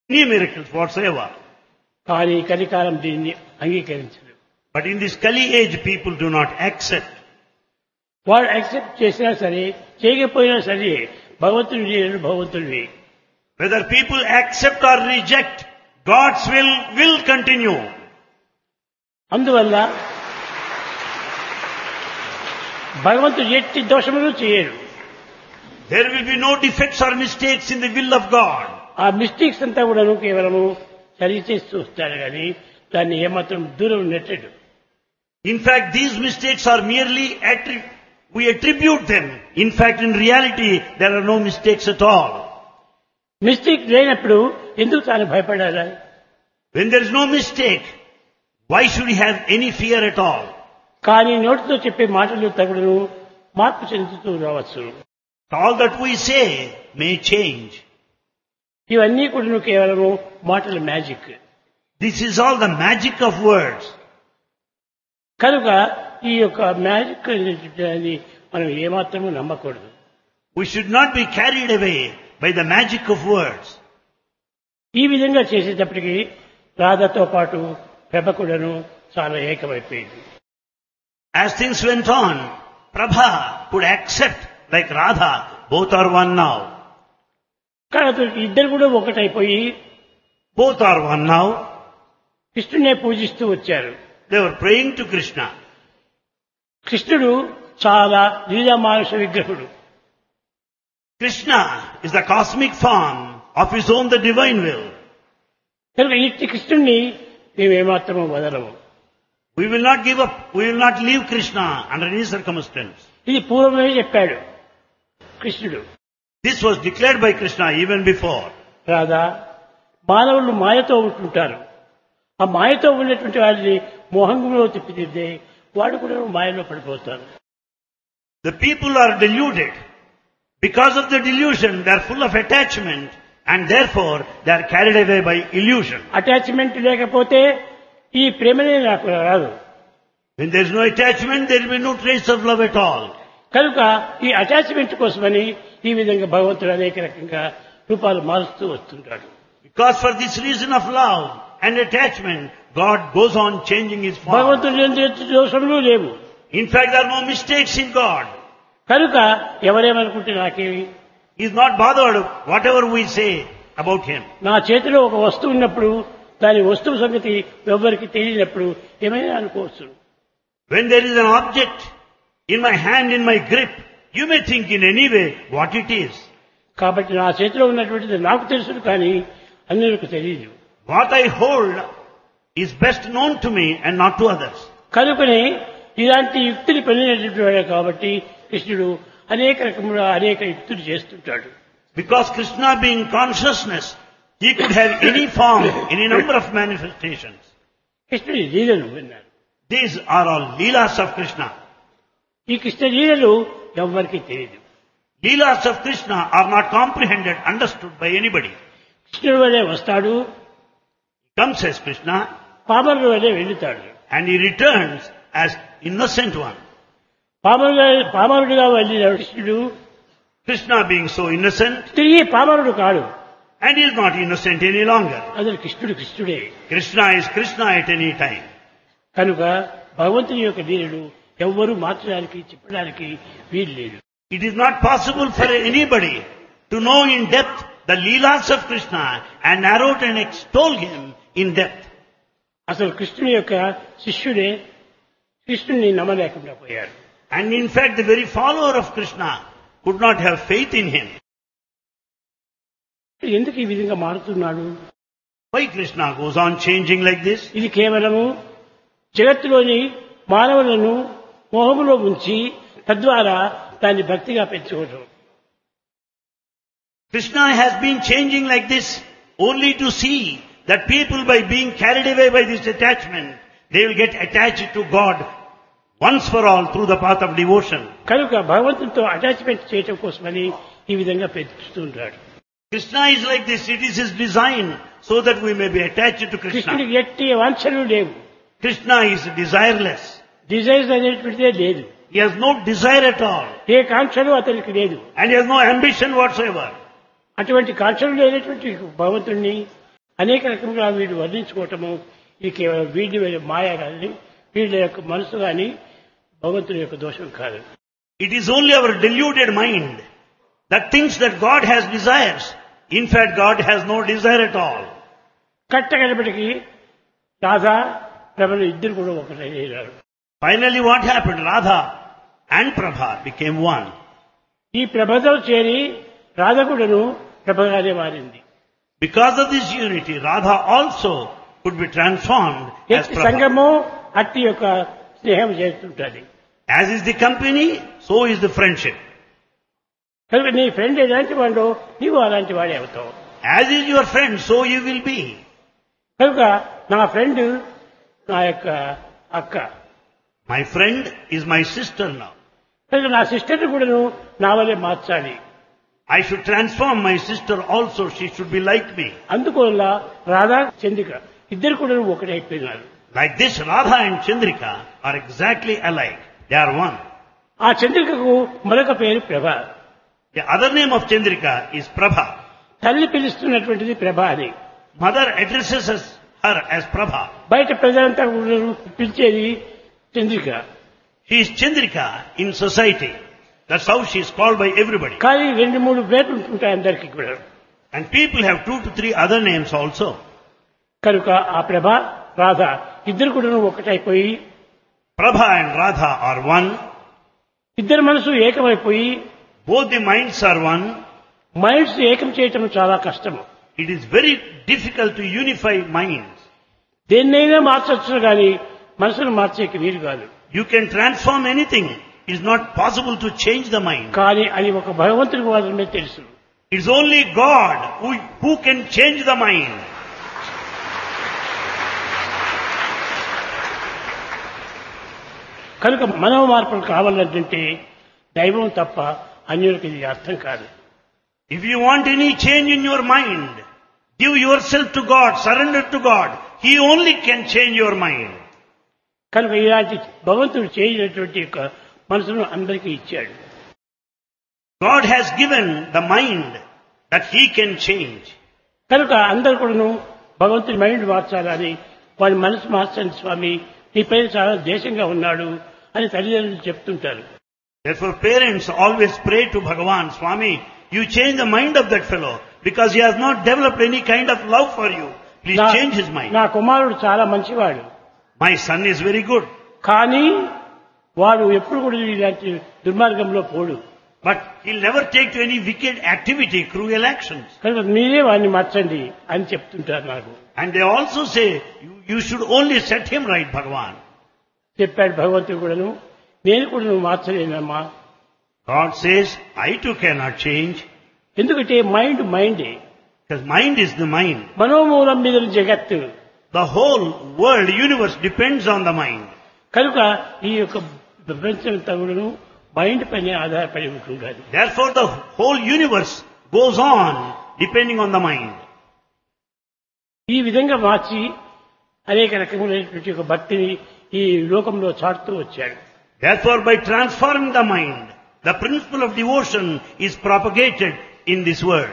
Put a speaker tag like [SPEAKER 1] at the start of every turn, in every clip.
[SPEAKER 1] any miracles whatsoever.
[SPEAKER 2] కానీ కలికాలం దీన్ని అంగీకరించదు.
[SPEAKER 1] But in this Kali age, people do not accept.
[SPEAKER 2] వాడు యాక్సెప్ట్ చేసినా సరే చేయకపోయినా సరే భగవంతుని లీలలు భగవంతుడివి.
[SPEAKER 1] Whether people accept or reject, God's will continue.
[SPEAKER 2] అందువల్ల భగవంతుడు ఎట్టి దోషములు చేయరు.
[SPEAKER 1] There will be no defects or mistakes in the will of God.
[SPEAKER 2] ఆ మిస్టేక్స్ అంతా కూడాను కేవలము సరిచేస్తూ వస్తాడు కానీ దాన్ని ఏమాత్రం దూరం నెట్టడు.
[SPEAKER 1] In fact, these mistakes are merely we attribute them. In fact, in reality, there are no mistakes at all.
[SPEAKER 2] Mistake లేనప్పుడు ఎందుకు తాను భయపడాలా?
[SPEAKER 1] When there is no mistake, why should he have any fear at all?
[SPEAKER 2] కానీ నోటితో చెప్పే మాటలు తగుడును మార్పు చెందుతూ రావచ్చు.
[SPEAKER 1] All that we say may change.
[SPEAKER 2] ఇవన్నీ కూడా కేవలము మాటల magic.
[SPEAKER 1] This is all the magic of words.
[SPEAKER 2] కనుక ఈ యొక్క మ్యాజిక్ అనేది మనం ఏమాత్రము నమ్మకూడదు.
[SPEAKER 1] We should not be carried away by the magic of words.
[SPEAKER 2] ఈ విధంగా చేసేటప్పటికి రాధతో పాటు ప్రభ కూడాను చాలా ఏకమైపోయింది.
[SPEAKER 1] As things went on, Prabha could accept like Radha, both are one now.
[SPEAKER 2] కాబట్టి ఇద్దరు కూడా ఒకటైపోయి
[SPEAKER 1] Both are one now.
[SPEAKER 2] కృష్ణునే పూజిస్తూ వచ్చారు.
[SPEAKER 1] They were praying to Krishna.
[SPEAKER 2] కృష్ణుడు చాలా లీలా మానుష విగ్రహుడు.
[SPEAKER 1] Krishna is the cosmic form of his own, the divine will.
[SPEAKER 2] కనుక ఇట్టి కృష్ణుణ్ణి మేము ఏమాత్రము వదలము.
[SPEAKER 1] We will not give up. We will not leave Krishna under any circumstance.
[SPEAKER 2] ఇది పూర్వమే చెప్పాడు కృష్ణుడు.
[SPEAKER 1] This was declared by Krishna even before.
[SPEAKER 2] Radha, మానవులు మాయతో ఉంటుంటారు. ఆ మాయతో ఉన్నటువంటి వారిని మోహంలో తిప్పిదిద్దే వాడు కూడా మాయలో పడిపోతారు.
[SPEAKER 1] The people are deluded. Because of the delusion, they are full of attachment and therefore they are carried away by illusion.
[SPEAKER 2] Attachment లేకపోతే ఈ ప్రేమనే నాకు రాదు.
[SPEAKER 1] When there is no attachment, there will be no trace of love at all.
[SPEAKER 2] కనుక ఈ attachment కోసమని ఈ విధంగా భగవంతుడు అనేక రకంగా రూపాలు మారుస్తూ వస్తుంటాడు.
[SPEAKER 1] Because for this reason of love and attachment, God goes on changing his form.
[SPEAKER 2] భగవంతుడు ఎట్టి దోషములు లేవు.
[SPEAKER 1] In fact, there are no mistakes in God.
[SPEAKER 2] కనుక ఎవరేమనుకుంటే నాకేమి,
[SPEAKER 1] He is not bothered whatever we say about him.
[SPEAKER 2] నా చేతిలో ఒక వస్తువు ఉన్నప్పుడు దాని వస్తువు సంగతి ఎవరికి తెలియనప్పుడు ఏమైనా అనుకోవచ్చు.
[SPEAKER 1] When there is an object in my hand, in my grip, you may think in any way what it is.
[SPEAKER 2] కాబట్టి నా చేతిలో ఉన్నటువంటిది నాకు తెలుసు కానీ అన్యులకు తెలియదు.
[SPEAKER 1] What I hold is best known to me and not to others.
[SPEAKER 2] కనుకనే ఇలాంటి యుక్తిని పొందినటువంటి వాడే కాబట్టి కృష్ణుడు అనేక రకములుగా అనేక యుక్తులు చేస్తుంటాడు.
[SPEAKER 1] Because Krishna being consciousness, he could have any form, any number of manifestations.
[SPEAKER 2] కృష్ణుడి లీలలు విన్నారు.
[SPEAKER 1] These are all Leelas of Krishna.
[SPEAKER 2] ఈ కృష్ణ లీలలు ఎవ్వరికీ తెలియదు.
[SPEAKER 1] Leelas of Krishna are not comprehended, understood by anybody.
[SPEAKER 2] కృష్ణుడి వల్లే వస్తాడు,
[SPEAKER 1] He comes as Krishna
[SPEAKER 2] పామరుల వల్లే వెళ్తాడు.
[SPEAKER 1] and he returns as innocent one.
[SPEAKER 2] పామరుడిగా వెళ్ళిన కృష్ణుడు
[SPEAKER 1] Krishna being so innocent,
[SPEAKER 2] తిరిగి పామరుడు కాడు.
[SPEAKER 1] and he is not innocent any longer.
[SPEAKER 2] అసలు కృష్ణుడే.
[SPEAKER 1] Krishna is Krishna at any time.
[SPEAKER 2] కనుక భగవంతుని యొక్క లీలలు ఎవ్వరూ మార్చడానికి చెప్పడానికి వీలు లేదు.
[SPEAKER 1] It is not possible for anybody to know in depth the Leelas of Krishna and narrate and extol him in depth.
[SPEAKER 2] అసలు కృష్ణుని యొక్క శిష్యుడే కృష్ణుని నమ్మలేకుండా పోయారు.
[SPEAKER 1] And in fact, the very follower of Krishna could not have faith in him.
[SPEAKER 2] ఎందుకు ఈ విధంగా మారుతున్నాడు?
[SPEAKER 1] Why Krishna goes on changing like this?
[SPEAKER 2] ఇది కేవలము జగత్తులోని మానవులను మోహములో ఉంచి తద్వారా దాన్ని భక్తిగా పెంచుకోవడం.
[SPEAKER 1] Krishna has been changing like this only to see that people, by being carried away by this attachment, they will get attached to God once for all through the path of devotion.
[SPEAKER 2] కనుక భగవంతునితో attachment చేయటం కోసమని ఈ విధంగా పెంచుతుంటాడు.
[SPEAKER 1] Krishna is like this. It is his design so that we may be attached to Krishna.
[SPEAKER 2] కృష్ణుడికి ఎట్టి వాంఛలు లేవు.
[SPEAKER 1] Krishna is desireless.
[SPEAKER 2] Desires అనేటువంటిదే లేదు.
[SPEAKER 1] He has no desire at all.
[SPEAKER 2] ఏ కాంక్షలు అతనికి లేదు.
[SPEAKER 1] And he has no ambition whatsoever.
[SPEAKER 2] అటువంటి కాంక్షలు లేనటువంటి భగవంతుణ్ణి అనేక రకములుగా వీడు వర్ణించుకోవటము ఇది కేవలం వీడి మాయ కానీ వీళ్ళ యొక్క మనసు కానీ భగవంతుని యొక్క దోషం కాదు.
[SPEAKER 1] It is only our deluded mind that thinks that God has desires. In fact, God has no desire at all.
[SPEAKER 2] కట్టగలిపటికి Radha ప్రభలు ఇద్దరు కూడా ఒకటయ్యారు.
[SPEAKER 1] Finally, what happened? Radha and Prabha became one.
[SPEAKER 2] ఈ ప్రభతో చేరి రాధ కూడాను ప్రభగానే మారింది.
[SPEAKER 1] Because of this unity, Radha also could be transformed as
[SPEAKER 2] ఎట్టి
[SPEAKER 1] Prabha.
[SPEAKER 2] సంఘము అట్టి యొక్క స్నేహం చేస్తుంటుంది.
[SPEAKER 1] As is the company, so is the friendship.
[SPEAKER 2] కనుక నీ ఫ్రెండ్ ఎలాంటి వాడు నీవు అలాంటి వాడే అవుతావు.
[SPEAKER 1] As is your friend, so you will be.
[SPEAKER 2] కనుక నా ఫ్రెండ్ నా యొక్క అక్క,
[SPEAKER 1] My friend is my sister now.
[SPEAKER 2] కనుక నా సిస్టర్ని కూడాను నా వల్లే మార్చాలి.
[SPEAKER 1] I should transform my sister also. She should be like me.
[SPEAKER 2] అందువల్ల రాధా చంద్రిక ఇద్దరు కూడా ఒకటైపోయినారు.
[SPEAKER 1] Like this, Radha and Chandrika are exactly alike. They are one.
[SPEAKER 2] ఆ చంద్రికకు మరొక పేరు ప్రభ.
[SPEAKER 1] The other name of Chandrika is Prabha.
[SPEAKER 2] తల్లి పిలుస్తున్నటువంటిది ప్రభ అని.
[SPEAKER 1] Mother addresses her as Prabha.
[SPEAKER 2] బయట ప్రజలంతా కూడా పిలిచేది Chandrika.
[SPEAKER 1] She is Chandrika in society. That's how she is called by everybody.
[SPEAKER 2] కానీ 2-3 పేర్లు ఉంటుంటాయి అందరికీ కూడా.
[SPEAKER 1] And people have 2 to 3 other names also.
[SPEAKER 2] కనుక ఆ ప్రభ రాధ ఇద్దరు కూడా ఒకటైపోయి
[SPEAKER 1] Prabha and Radha are one.
[SPEAKER 2] ఇద్దరు మనసు ఏకమైపోయి
[SPEAKER 1] Both the minds are one.
[SPEAKER 2] Minds ఏకం చేయటం చాలా కష్టము.
[SPEAKER 1] It is very difficult to unify minds.
[SPEAKER 2] దేన్నైనా మార్చొచ్చు కానీ మనసును మార్చేకి వీలు కాదు.
[SPEAKER 1] You can transform anything. It is not possible to change the mind.
[SPEAKER 2] కానీ అది ఒక భగవంతుడికి మాత్రమే తెలుసు.
[SPEAKER 1] It is only God who can change the mind.
[SPEAKER 2] కనుక మనవ మార్పులు కావాలంటే దైవం తప్ప అన్యులకు ఇది అర్థం కాదు.
[SPEAKER 1] If you want any change in your mind, give yourself to God, surrender to God. He only can change your mind.
[SPEAKER 2] కనుక ఇలాంటి భగవంతుడు చేసినటువంటి యొక్క మనసును అందరికీ ఇచ్చాడు.
[SPEAKER 1] God has given the mind that He can change.
[SPEAKER 2] కనుక అందరూ కూడాను భగవంతుడి మైండ్ మార్చాలని వాడి మనసు మార్చండి స్వామి, నీ పైన చాలా దేశంగా ఉన్నాడు అని తల్లిదండ్రులు చెప్తుంటారు.
[SPEAKER 1] Therefore parents always pray to Bhagavan, Swami, you change the mind of that fellow because he has not developed any kind of love for you. Please change his mind.
[SPEAKER 2] నా కుమారుడు చాలా మంచివాడు,
[SPEAKER 1] My son is very good.
[SPEAKER 2] కానీ వాడు ఎప్పుడు కూడా ఇలాంటి దుర్మార్గంలో పోడు.
[SPEAKER 1] But he'll never take to any wicked activity, cruel actions.
[SPEAKER 2] కనుక మీరే వాడిని మార్చండి అని చెప్తుంటారు నాకు.
[SPEAKER 1] And they also say, you should only set him right, Bhagavan.
[SPEAKER 2] చెప్పాడు భగవంతుడు కూడాను, నేను కూడా నువ్వు మార్చలేనమ్మా.
[SPEAKER 1] God says, I too cannot change.
[SPEAKER 2] ఎందుకంటే మైండే,
[SPEAKER 1] Because mind is the mind.
[SPEAKER 2] మనోమూలం మీద జగత్తు.
[SPEAKER 1] The whole world, universe depends on the mind.
[SPEAKER 2] కనుక ఈ యొక్క ప్రపంచంతో కూడాను మైండ్ పైన ఆధారపడి ఉంటుండాలి.
[SPEAKER 1] Therefore the whole universe goes on depending on the mind.
[SPEAKER 2] ఈ విధంగా మార్చి అనేక రకములైనటువంటి ఒక భక్తిని ఈ లోకంలో చాటుతూ వచ్చాడు.
[SPEAKER 1] Therefore by transforming the mind, the principle of devotion is propagated in this world.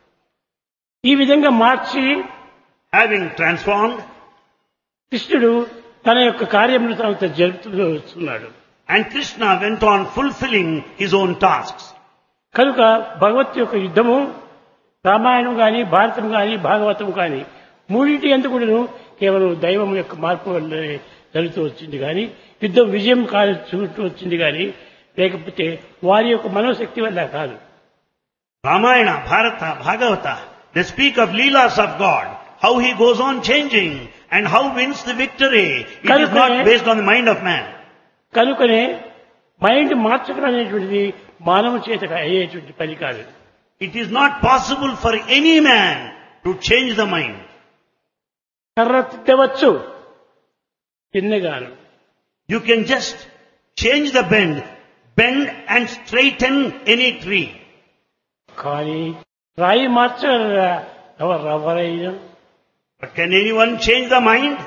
[SPEAKER 2] ఈ విధంగా మార్చి
[SPEAKER 1] Having transformed,
[SPEAKER 2] కృష్ణుడు తన యొక్క కార్యములు తాను జరుపుతూ వస్తున్నాడు.
[SPEAKER 1] and Krishna went on fulfilling his own tasks.
[SPEAKER 2] కనుక భగవత్ యొక్క యుద్ధము రామాయణం కానీ భారతం కానీ భాగవతం కానీ మూడింటి ఎందుకు కూడాను కేవలం దైవం యొక్క మార్పు వల్ల జరుగుతూ వచ్చింది కానీ యుద్ధం విజయం చూస్తూ వచ్చింది కానీ లేకపోతే వారి యొక్క మనోశక్తి వల్ల కాదు.
[SPEAKER 1] Ramayana, Bharata, Bhagavata, they speak of Leelas of God, how he goes on changing and how wins the victory. It is not based on the mind of man.
[SPEAKER 2] కనుకనే మైండ్ మార్చడం అనేటువంటిది మానవ చేత అయ్యేటువంటి పని కాదు.
[SPEAKER 1] It is not possible for any man to change the mind.
[SPEAKER 2] కర్ర తిట్టవచ్చు తిన్నగాను.
[SPEAKER 1] You can just change the bend and straighten any tree.
[SPEAKER 2] కానీ రాయి మార్చగలరా ఎవరైనా?
[SPEAKER 1] But can anyone change the mind?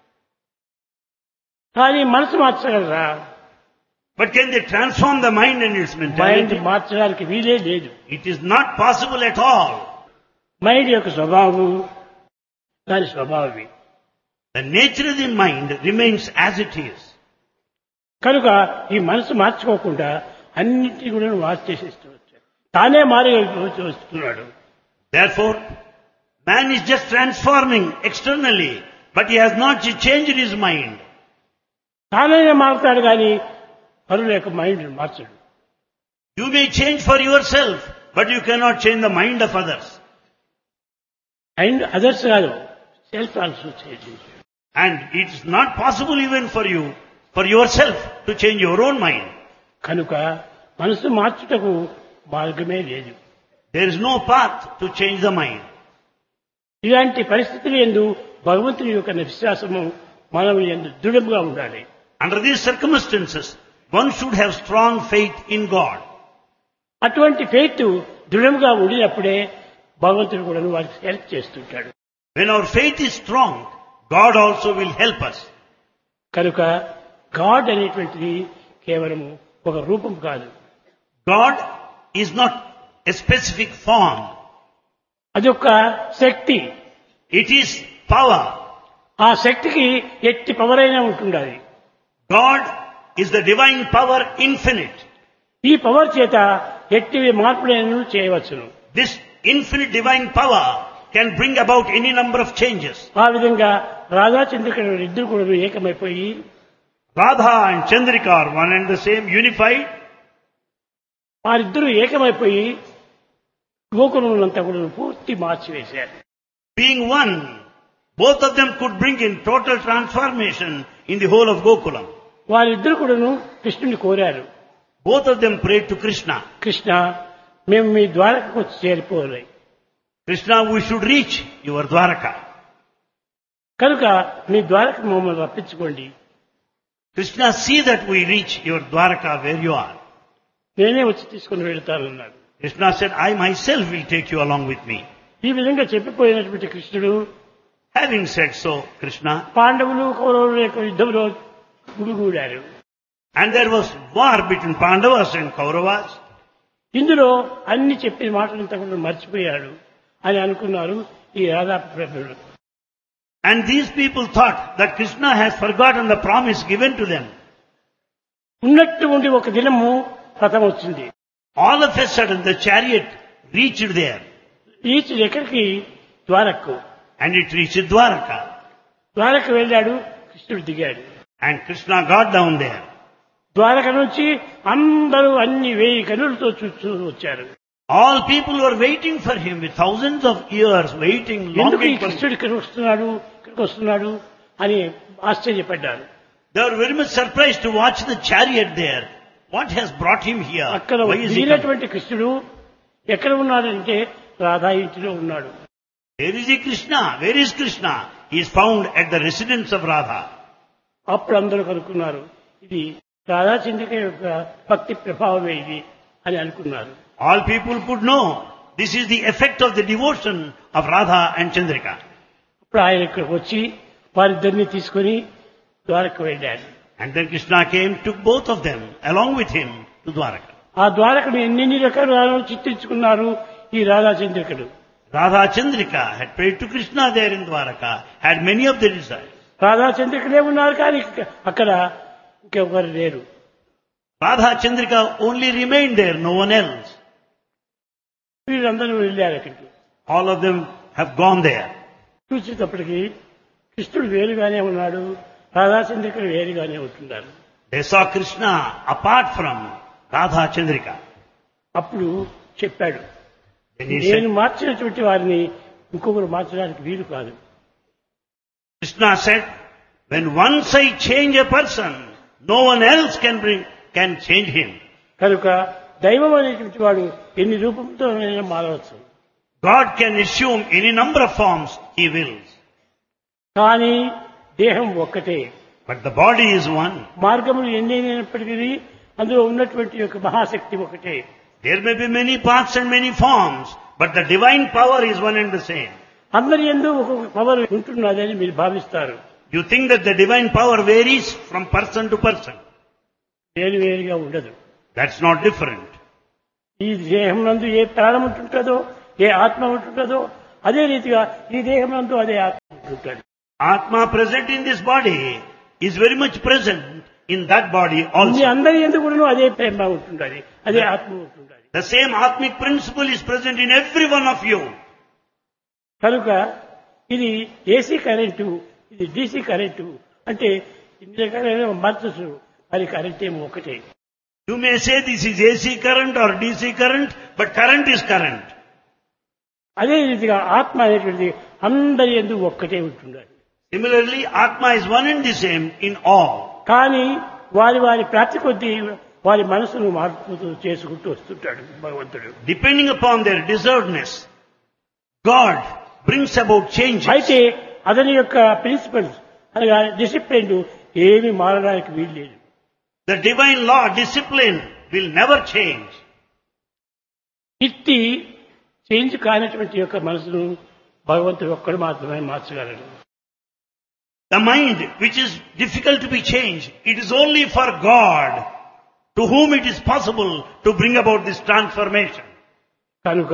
[SPEAKER 2] కానీ మనసు మార్చగలరా?
[SPEAKER 1] But can they transform the mind and its
[SPEAKER 2] mind
[SPEAKER 1] mentality?
[SPEAKER 2] మార్చడానికి వీలే లేదు.
[SPEAKER 1] It is not possible at all.
[SPEAKER 2] Mind యొక్క స్వభావం దాని స్వభావమే.
[SPEAKER 1] The nature of the mind remains as it is.
[SPEAKER 2] కనుక ఈ మనసు మార్చుకోకుండా అన్నింటినీ కూడా మార్చేసేస్తూ వచ్చాడు. తానే మారి వస్తున్నాడు.
[SPEAKER 1] Therefore, man is just transforming externally, but he has not changed his mind.
[SPEAKER 2] తానే మారుతాడు కానీ పరుల యొక్క mind మార్చడు.
[SPEAKER 1] You may change for yourself, but you cannot change the mind of others.
[SPEAKER 2] And others కాదు, self also change.
[SPEAKER 1] And it is not possible even for you, for yourself, to change your own mind.
[SPEAKER 2] కనుక మనసు మార్చుటకు మార్గమే లేదు.
[SPEAKER 1] There is no path to change the mind.
[SPEAKER 2] ఇలాంటి పరిస్థితులు యందు భగవంతుని యొక్క విశ్వాసము మనం యందు దృఢంగా ఉండాలి.
[SPEAKER 1] Under these circumstances, one should have strong faith in God.
[SPEAKER 2] అటువంటి ఫెయిత్ దృఢంగా ఉండినప్పుడే భగవంతుడు కూడా వారికి హెల్ప్ చేస్తుంటాడు.
[SPEAKER 1] When our faith is strong, God also will help us.
[SPEAKER 2] కనుక గాడ్ అనేటువంటిది కేవలం ఒక రూపం కాదు.
[SPEAKER 1] God is not a specific form.
[SPEAKER 2] అదొక శక్తి.
[SPEAKER 1] It is power.
[SPEAKER 2] ఆ శక్తికి ఎట్టి పవర్ అయినా ఉంటుండాలి.
[SPEAKER 1] God is the divine power infinite.
[SPEAKER 2] ఈ పవర్ చేత ఎట్టి మార్పులను చేయవచ్చును.
[SPEAKER 1] This infinite divine power can bring about any number of changes.
[SPEAKER 2] ఆ విధంగా రాధా చంద్రికలు ఇద్దరు కూడా ఏకమైపోయి
[SPEAKER 1] Radha and Chandrika are one and the same, unified.
[SPEAKER 2] వారిద్దరూ ఏకమైపోయి గోకులంతా కూడా పూర్తి మార్చివేశారు.
[SPEAKER 1] Being one, both of them could bring in total transformation in the whole of Gokulam.
[SPEAKER 2] వారిద్దరు కూడాను కృష్ణుని కోరారు.
[SPEAKER 1] Both of them prayed to Krishna.
[SPEAKER 2] Krishna, మేము మీ ద్వారకకు వచ్చి చేరిపోవాలి.
[SPEAKER 1] Krishna, we should reach your Dwaraka.
[SPEAKER 2] కనుక మీ ద్వారకు మమ్మల్ని రప్పించుకోండి.
[SPEAKER 1] Krishna, see that we reach your Dwaraka where you are.
[SPEAKER 2] నేనే వచ్చి తీసుకుని వెళ్తానన్నాడు.
[SPEAKER 1] Krishna said, I myself will take you along with me.
[SPEAKER 2] ఈ విధంగా చెప్పిపోయినటువంటి కృష్ణుడు,
[SPEAKER 1] Having said so, Krishna,
[SPEAKER 2] పాండవులు కౌరవుల యొక్క యుద్ధంలో గుమిగూడారు.
[SPEAKER 1] and there was war between Pandavas and Kauravas.
[SPEAKER 2] ఇందులో అన్ని చెప్పిన మాటలంతా కూడా మర్చిపోయాడు అని అనుకున్నారు ఈ రాధాప్రభుడు.
[SPEAKER 1] And these people thought that Krishna has forgotten the promise given to them.
[SPEAKER 2] ఉన్నట్టు ఉండి ఒక దినము రథం వచ్చింది.
[SPEAKER 1] All of a sudden the chariot reached there.
[SPEAKER 2] ఈచి ఎక్కడికి? ద్వారకు.
[SPEAKER 1] And it reached Dwaraka.
[SPEAKER 2] ద్వారకు వెళ్ళాడు, కృష్ణుడు దిగాడు.
[SPEAKER 1] And Krishna got down there.
[SPEAKER 2] Dwaraka నుంచి అందరూ అన్ని 1000 కనులతో చూస్తూ వచ్చారు.
[SPEAKER 1] All people were waiting for him with thousands of years, waiting,
[SPEAKER 2] ఎందుకు ఈ
[SPEAKER 1] longing for him.
[SPEAKER 2] కృష్ణుడు ఇక్కడికి వస్తున్నాడు అని ఆశ్చర్యపడ్డారు.
[SPEAKER 1] They were very much surprised to watch the chariot there. What has brought him here?
[SPEAKER 2] అక్కడ
[SPEAKER 1] Why is he coming?
[SPEAKER 2] దిగినటువంటి కృష్ణుడు ఎక్కడ ఉన్నాడంటే రాధా ఇంటిలో ఉన్నాడు.
[SPEAKER 1] Where is he, Krishna? Where is Krishna? He is found at the residence of Radha.
[SPEAKER 2] అప్పుడు అందరూ కనుక్కున్నారు, ఇది రాధా చంద్రిక యొక్క భక్తి ప్రభావమే ఇది అని అనుకున్నారు.
[SPEAKER 1] All people could know this is the effect of the devotion of Radha and Chandrika.
[SPEAKER 2] అప్పుడు ఆయన ఇక్కడికి వచ్చి వారిద్దరిని తీసుకుని ద్వారకు వెళ్ళాడు.
[SPEAKER 1] And then Krishna came, took both of them along with him to Dwaraka.
[SPEAKER 2] ఆ ద్వారకను ఎన్ని రకాలు చిత్రించుకున్నారు ఈ Radha చంద్రికలు.
[SPEAKER 1] Radha Chandrika had prayed to Krishna there in Dwaraka, had many of the desires.
[SPEAKER 2] Radha చంద్రికలే ఉన్నారు కానీ అక్కడ ఇంకెవరు లేరు.
[SPEAKER 1] Radha Chandrika only remained there, no one else.
[SPEAKER 2] వీళ్ళందరూ వెళ్ళారు అక్కడికి.
[SPEAKER 1] All of them have gone there.
[SPEAKER 2] చూసేటప్పటికి కృష్ణుడు వేరుగానే ఉన్నాడు, రాధా చంద్రికలు వేరుగానే ఉంటున్నారు.
[SPEAKER 1] They saw Krishna apart from Radha Chandrika.
[SPEAKER 2] అప్పుడు చెప్పాడు,
[SPEAKER 1] Then he
[SPEAKER 2] నేను
[SPEAKER 1] said,
[SPEAKER 2] మార్చినటువంటి వారిని ఇంకొకరు మార్చడానికి వీలు కాదు.
[SPEAKER 1] Krishna said, when once I change a person, no one else can change him.
[SPEAKER 2] కనుక దైవం అనేటువంటి వాడు ఎన్ని రూపంతో మారవచ్చు.
[SPEAKER 1] God can assume any number of forms he wills.
[SPEAKER 2] కానీ దేహం ఒక్కటే.
[SPEAKER 1] But the body is one.
[SPEAKER 2] మార్గములు ఎన్నైనప్పటికీ అందులో ఉన్నటువంటి యొక్క మహాశక్తి ఒకటే.
[SPEAKER 1] There may be many paths and many forms, but the divine power is one and the same.
[SPEAKER 2] అందరి యందు ఒక్కొక్క పవర్ ఉంటున్నదని మీరు భావిస్తారు.
[SPEAKER 1] You think that the divine power varies from person to person.
[SPEAKER 2] వేరువేరుగా ఉండదు.
[SPEAKER 1] That's not different.
[SPEAKER 2] ఈ దేహం నందు ఏ ప్రాణం ఉంటుంటుందో, ఏ ఆత్మ ఉంటుంటుందో అదే రీతిగా ఈ దేహమందు అదే ఆత్మ ఉంటుంటాడు.
[SPEAKER 1] Atma present in this body is very much present in that body
[SPEAKER 2] me
[SPEAKER 1] also.
[SPEAKER 2] అందరి ఎందుకు కూడా అదే ప్రేమ ఉంటుండాలి, అదే ఆత్మ ఉంటుండాలి.
[SPEAKER 1] The same Atmic principle is present in every one of you.
[SPEAKER 2] కనుక ఇది ఏసీ కరెంటు, ఇది డీసీ కరెంటు అంటే ఇందులో కరెంట్ మార్చచ్చు, అది కరెంట్ ఏమో ఒకటే.
[SPEAKER 1] You may say this is AC current or DC current, but current is current.
[SPEAKER 2] అదే రీతిగా ఆత్మ అనేటువంటిది అందరి ఎందుకు ఒక్కటే ఉంటుండాలి.
[SPEAKER 1] Similarly, Atma is one and the same in all.
[SPEAKER 2] కానీ వారి వారి ప్రాప్తి కొద్దీ వారి మనసును మార్పు చేసుకుంటూ వస్తుంటాడు భగవంతుడు.
[SPEAKER 1] Depending upon their deservedness, God brings about changes.
[SPEAKER 2] అయితే అతని యొక్క ప్రిన్సిపల్స్ అనగా డిసిప్లిన్ ఏమి మారడానికి వీల్లేదు.
[SPEAKER 1] The divine law, discipline will never change.
[SPEAKER 2] ఇట్టి చేంజ్ కానటువంటి యొక్క మనసును భగవంతుడు ఒక్కడు మాత్రమే మార్చగలడు.
[SPEAKER 1] The mind which is difficult to be changed, it is only for God to whom it is possible to bring about this transformation.
[SPEAKER 2] కనుక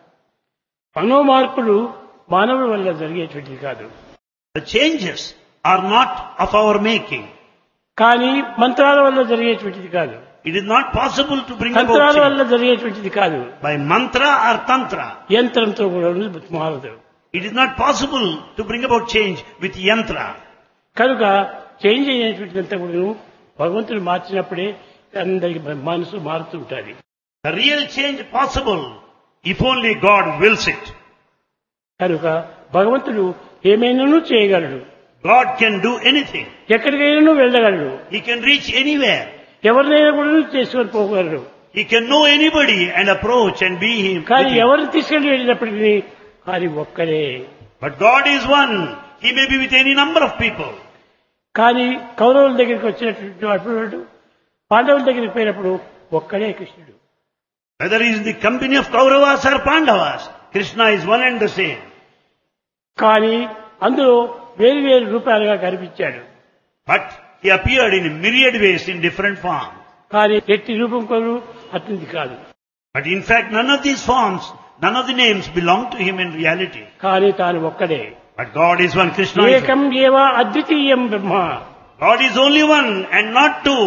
[SPEAKER 2] మనోమార్పులు మానవుల వల్ల జరిగేటువంటిది కాదు.
[SPEAKER 1] The changes are not of our making.
[SPEAKER 2] కానీ మంత్రాల వల్ల జరిగేటువంటిది కాదు.
[SPEAKER 1] It is not possible to bring about
[SPEAKER 2] తంత్రాల
[SPEAKER 1] change
[SPEAKER 2] వల్ల జరిగేటువంటిది కాదు.
[SPEAKER 1] by mantra or tantra.
[SPEAKER 2] యంత్రంతో కూడా మారదు.
[SPEAKER 1] It is not possible to bring about change with yantra.
[SPEAKER 2] కనుక చేంజ్ అయినటువంటిదంతా కూడా భగవంతుడు మార్చినప్పుడే అందరికి మనసు మారుతుంటుంది.
[SPEAKER 1] The real change possible if only God wills it.
[SPEAKER 2] కనుక భగవంతుడు ఏమైనాను చేయగలడు.
[SPEAKER 1] God can do anything.
[SPEAKER 2] ఎక్కడికైనా వెళ్ళగలడు.
[SPEAKER 1] He can reach anywhere.
[SPEAKER 2] ఎవరినైనా కూడా చేసుకొని పోగలడు.
[SPEAKER 1] He can know anybody and approach and be him.
[SPEAKER 2] కానీ
[SPEAKER 1] with him.
[SPEAKER 2] ఎవరిని తీసుకెళ్లి వెళ్ళినప్పటికీ అది ఒక్కడే.
[SPEAKER 1] But God is one. He may be with any number of people.
[SPEAKER 2] కానీ కౌరవుల దగ్గరికి వచ్చినటువంటి అప్పుడు పాండవుల దగ్గరికి పోయినప్పుడు ఒక్కడే కృష్ణుడు.
[SPEAKER 1] Whether he is in the company of Kauravas or Pandavas, Krishna is one and the same.
[SPEAKER 2] కానీ అందులో వేరు వేరు రూపాలుగా కనిపించాడు.
[SPEAKER 1] But he appeared in myriad ways in different forms.
[SPEAKER 2] కానీ ఎట్టి రూపం కొను అతనిది కాదు.
[SPEAKER 1] But in fact, none of these forms, none of the names belong to him in reality.
[SPEAKER 2] కానీ తాను ఒక్కడే.
[SPEAKER 1] But God is one. Krishna is
[SPEAKER 2] ఏకం
[SPEAKER 1] one.
[SPEAKER 2] ఏవ అద్వితీయం బ్రహ్మ.
[SPEAKER 1] God is only one and not two.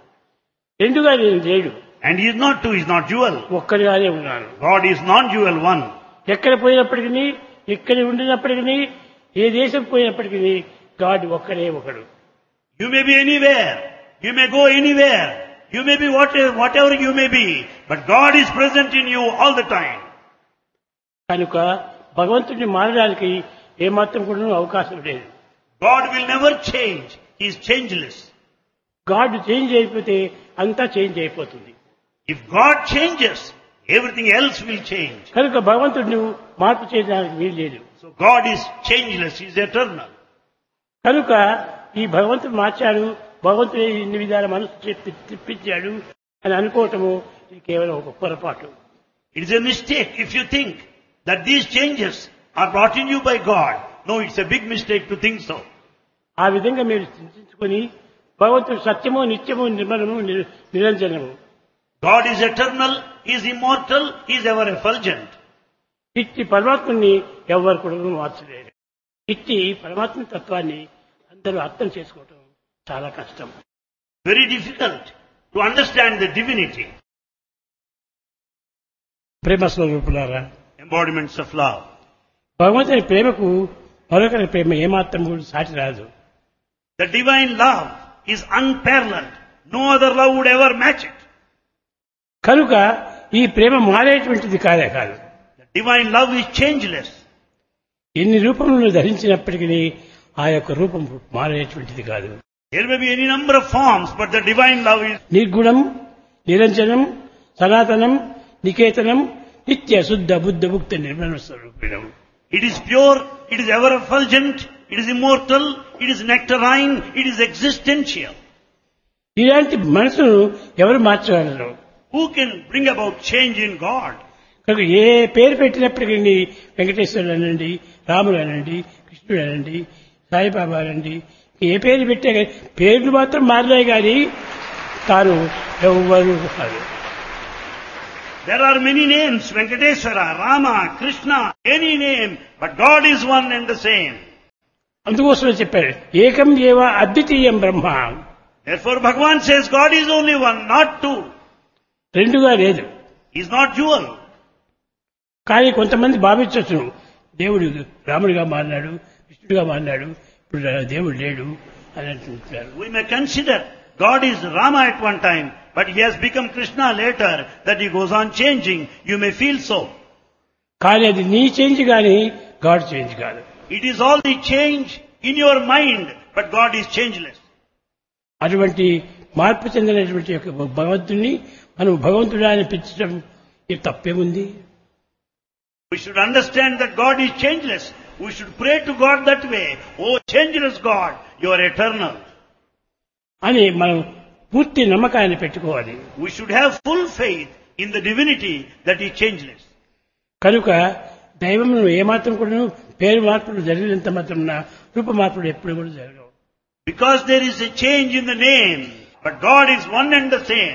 [SPEAKER 2] రెండుగా నేను లేడు.
[SPEAKER 1] And he is not two, he is not dual.
[SPEAKER 2] ఒక్కడిగానే ఉన్నాను.
[SPEAKER 1] God is non-dual, one.
[SPEAKER 2] ఎక్కడ పోయినప్పటికీ, ఎక్కడ ఉండినప్పటికీ, ఏ దేశం పోయినప్పటికీ గాడ్ ఒక్కడే ఒకడు.
[SPEAKER 1] You may be anywhere. You may go anywhere. You may be whatever you may be. But God is present in you all the time.
[SPEAKER 2] కనుక భగవంతుడిని మారడానికి ఏమాత్రం కూడా అవకాశం లేదు.
[SPEAKER 1] God will never change. He is changeless.
[SPEAKER 2] God change అయిపోతే అంతా change అయిపోతుంది.
[SPEAKER 1] If God changes, everything else will change.
[SPEAKER 2] కనుక భగవంతుడిని మార్పు చేయడానికి వీలు లేదు.
[SPEAKER 1] So God is changeless. He is eternal.
[SPEAKER 2] కనుక ఈ భగవంతుడు మార్చాడు, భగవంతుడు ఇన్ని విధాల మనసు తిప్పించాడు అని అనుకోవటము ఇది కేవలం ఒక పొరపాటు.
[SPEAKER 1] It is a mistake if you think that these changes are brought in you by God. No, it's a big mistake to think so.
[SPEAKER 2] ఆ విధంగా మీరు చింతించుకొని భగవంతుడు సత్యము, నిత్యము, నిర్మలము, నిరంజనము.
[SPEAKER 1] God is eternal. He is immortal. He is ever effulgent.
[SPEAKER 2] ఇట్టి పరమాత్మని ఎవరు కూడా మార్చలేరు. ఇట్టి పరమాత్మ తత్వాన్ని అందరూ అర్థం చేసుకోవటం చాలా కష్టం.
[SPEAKER 1] Very difficult to understand the divinity.
[SPEAKER 2] ప్రేమ స్వరూపులారా,
[SPEAKER 1] Embodiments of love.
[SPEAKER 2] భగవంతుని ప్రేమకు మరొకరి ప్రేమ ఏమాత్రం కూడా సాటి రాదు.
[SPEAKER 1] The divine love is unparalleled. No other love would ever match it.
[SPEAKER 2] కనుక ఈ ప్రేమ మారేటువంటిది కాదే కాదు.
[SPEAKER 1] The divine love is changeless.
[SPEAKER 2] ఎన్ని రూపములను ధరించినప్పటికీ ఆ యొక్క రూపం మారేటువంటిది కాదు.
[SPEAKER 1] There may be any number of forms, but the divine love is
[SPEAKER 2] నిర్గుణం, నిరంజనం, సనాతనం, నికేతనం, నిత్య శుద్ధ బుద్ధ ముక్త Nirmala స్వరూపిణం.
[SPEAKER 1] It is pure, it is ever effulgent, it is immortal, it is nectarine, it is existential.
[SPEAKER 2] ఇలాంటి మనసును ఎవరు మార్చగలరు?
[SPEAKER 1] Who can bring about change in God?
[SPEAKER 2] కనుక ఏ పేరు పెట్టినప్పటికీ వెంకటేశ్వరుడు అనండి, రాముడు అనండి, కృష్ణుడు అనండి, సాయిబాబా అనండి, ఏ పేరు పెట్టే పేర్లు మాత్రం మారలే కానీ తాను ఎవ్వరూ కాదు.
[SPEAKER 1] There are many names, Venkateswara, Rama, Krishna, any name, but God is one and the same.
[SPEAKER 2] అందుకోసమే చెప్పారు ఏకం ఏవ అద్వితీయం బ్రహ్మ.
[SPEAKER 1] Therefore Bhagavan says God is only one, not two.
[SPEAKER 2] రెండుగా లేదు.
[SPEAKER 1] He is not dual.
[SPEAKER 2] కానీ కొంతమంది భావించవచ్చు దేవుడు రాముడిగా మారినాడు, కృష్ణుడిగా మారినాడు, ఇప్పుడు దేవుడు లేడు అని అంటుంటారు.
[SPEAKER 1] We may consider God is Rama at one time, but he has become Krishna later, that he goes on changing. You may feel so.
[SPEAKER 2] కానీ అది నీ చేంజ్ కానీ గాడ్ చేంజ్ కాదు.
[SPEAKER 1] It is all the change in your mind, but God is changeless.
[SPEAKER 2] అటువంటి మార్పు చెందినటువంటి యొక్క భగవంతుడిని మనం భగవంతుడా అని పిలిచడం ఈ తప్పేముంది?
[SPEAKER 1] We should understand that God is changeless. We should pray to God that way. Oh, changeless God, you are eternal.
[SPEAKER 2] అని మనం పూర్తి నమ్మకాన్ని పెట్టుకోవాలి.
[SPEAKER 1] We should have full faith in the divinity that is changeless.
[SPEAKER 2] కనుక దైవమును ఏమాత్రం కూడా పేరు మార్పులు జరిగినంత మాత్రం రూప మార్పులు ఎప్పుడు కూడా జరగవు.
[SPEAKER 1] Because there is a change in the name, but God is one and the same.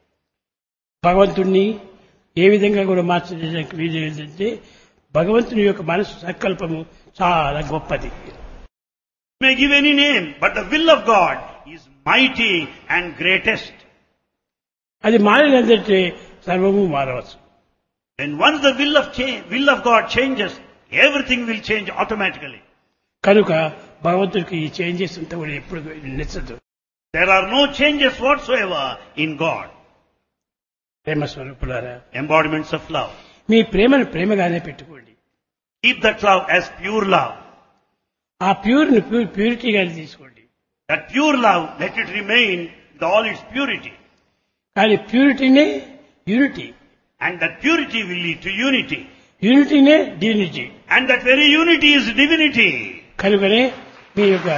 [SPEAKER 2] భగవంతుణ్ణి ఏ విధంగా కూడా మార్చడానికి వీలు ఏంటంటే భగవంతుని యొక్క మనసు సంకల్పము చాలా గొప్పది.
[SPEAKER 1] You may give any name, but the will of God is mighty and greatest.
[SPEAKER 2] అది మారినందంటే సర్వము మారవచ్చు.
[SPEAKER 1] When once the will of God changes, everything will change automatically.
[SPEAKER 2] కనుక భగవంతుడికి ఈ చేంజెస్ అంతా కూడా ఎప్పుడు నచ్చదు.
[SPEAKER 1] There are no changes whatsoever in God.
[SPEAKER 2] ప్రేమ స్వరూపులారా,
[SPEAKER 1] Embodiments of love.
[SPEAKER 2] మీ ప్రేమను ప్రేమగానే పెట్టుకోండి.
[SPEAKER 1] Keep that love as pure love.
[SPEAKER 2] ఆ ప్యూరిటీగానే తీసుకోండి.
[SPEAKER 1] That pure love, let it remain with all its purity.
[SPEAKER 2] కానీ ప్యూరిటీనే unity,
[SPEAKER 1] And that purity will lead to unity.
[SPEAKER 2] యూనిటీనే divinity.
[SPEAKER 1] And that very unity is divinity.
[SPEAKER 2] కనుకనే మీ యొక్క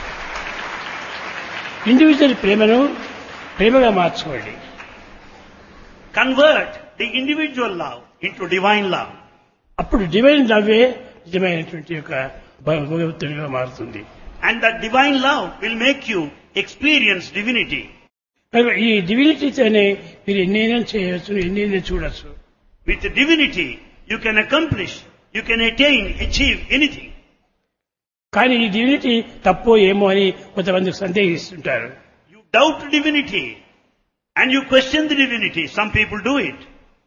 [SPEAKER 2] individual ప్రేమను ప్రేమగా మార్చుకోండి.
[SPEAKER 1] Convert the individual love into divine love.
[SPEAKER 2] అప్పుడు divine లవ్వే నిజమైనటువంటి యొక్క భగవంతుడిగా మారుతుంది.
[SPEAKER 1] And that divine love will make you experience divinity.
[SPEAKER 2] కనుక ఈ డివినిటీతోనే మీరు ఎన్నైనా చేయవచ్చు, ఎన్నైనా చూడొచ్చు.
[SPEAKER 1] With divinity, you can accomplish, you can attain, achieve anything.
[SPEAKER 2] కానీ ఈ డివినిటీ తప్పో ఏమో అని కొంతమంది సందేహిస్తుంటారు.
[SPEAKER 1] You doubt divinity and you question the divinity. Some people do it.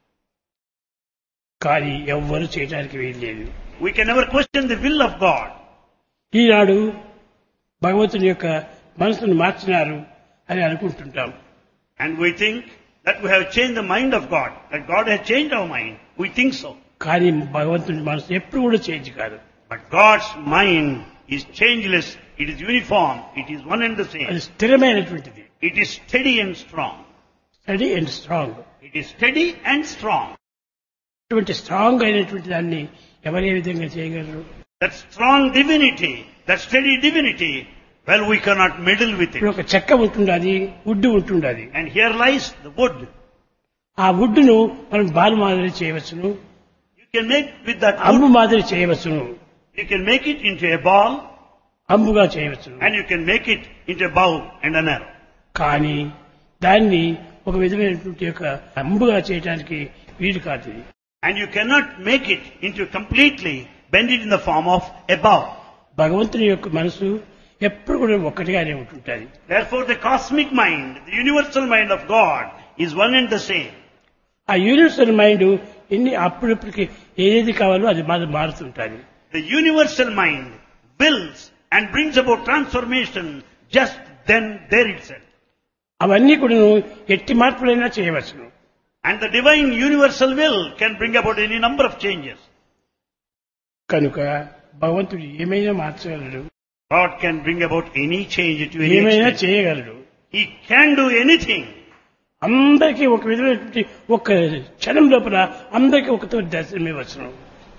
[SPEAKER 2] కానీ ఎవ్వరూ చేయడానికి వీల్లేదు.
[SPEAKER 1] We can never question the will of God.
[SPEAKER 2] ఈనాడు భగవంతుని యొక్క మనసును మార్చినారు అని అనుకుంటుంటాం.
[SPEAKER 1] And we think that we have changed the mind of God, that God has changed our mind. We think so.
[SPEAKER 2] కానీ భగవంతుని మనసు ఎప్పుడు కూడా చేంజ్ కాదు.
[SPEAKER 1] But God's mind is changeless. It is uniform. It is one and the
[SPEAKER 2] అది
[SPEAKER 1] same.
[SPEAKER 2] స్థిరమైనటువంటిది.
[SPEAKER 1] It is steady and strong.
[SPEAKER 2] Study and strong.
[SPEAKER 1] It is steady and strong.
[SPEAKER 2] అటువంటి strong అయినటువంటి దాన్ని ఎవరు ఏ విధంగా చేయగలరు?
[SPEAKER 1] That strong divinity, that steady divinity, well, we cannot meddle with
[SPEAKER 2] ఇప్పుడు
[SPEAKER 1] it.
[SPEAKER 2] ఒక చెక్క ఉంటుండది, would ఉంటుండది.
[SPEAKER 1] And here lies the wood.
[SPEAKER 2] ఆ వుడ్ను మనం బాల్ మాదిరి చేయవచ్చును,
[SPEAKER 1] You can make with that
[SPEAKER 2] Ambu
[SPEAKER 1] wood,
[SPEAKER 2] మాదిరి చేయవచ్చును,
[SPEAKER 1] you can make it into a ball,
[SPEAKER 2] అంబుగా చేయవచ్చును.
[SPEAKER 1] and you can make it into a bow and an arrow.
[SPEAKER 2] కానీ దాన్ని ఒక విధమైనటువంటి యొక్క అంబుగా చేయడానికి వీలు కాదు ఇది.
[SPEAKER 1] And you cannot make it into completely, bend it in the form of a bow.
[SPEAKER 2] భగవంతుని యొక్క మనసు ఎప్పుడు కూడా ఒక్కటిగానే ఉంటుంటుంది.
[SPEAKER 1] Therefore the cosmic mind, the universal mind of God is one and the same.
[SPEAKER 2] ఆ యూనివర్సల్ మైండ్ అప్పుడప్పటికి ఏది కావాలో అది మారుతుంటుంది.
[SPEAKER 1] The universal mind wills and brings about transformation just then there itself.
[SPEAKER 2] అవన్నీ కూడా ఎట్టి మార్పులైనా చేయవచ్చును.
[SPEAKER 1] And the divine universal will can bring about any number of changes.
[SPEAKER 2] కనుక భగవంతుడు ఏమైనా మార్చగలడు,
[SPEAKER 1] God can bring about any change to any
[SPEAKER 2] ఏమైనా
[SPEAKER 1] extent.
[SPEAKER 2] చేయగలడు.
[SPEAKER 1] He can do anything.
[SPEAKER 2] అందరికీ ఒక విధమైనటువంటి ఒక క్షణం లోపల అందరికీ ఒకతో దర్శనమే వచ్చును.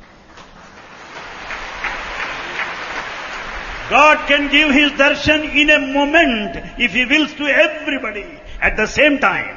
[SPEAKER 1] God can give His darshan in a moment if He wills to everybody at the same time.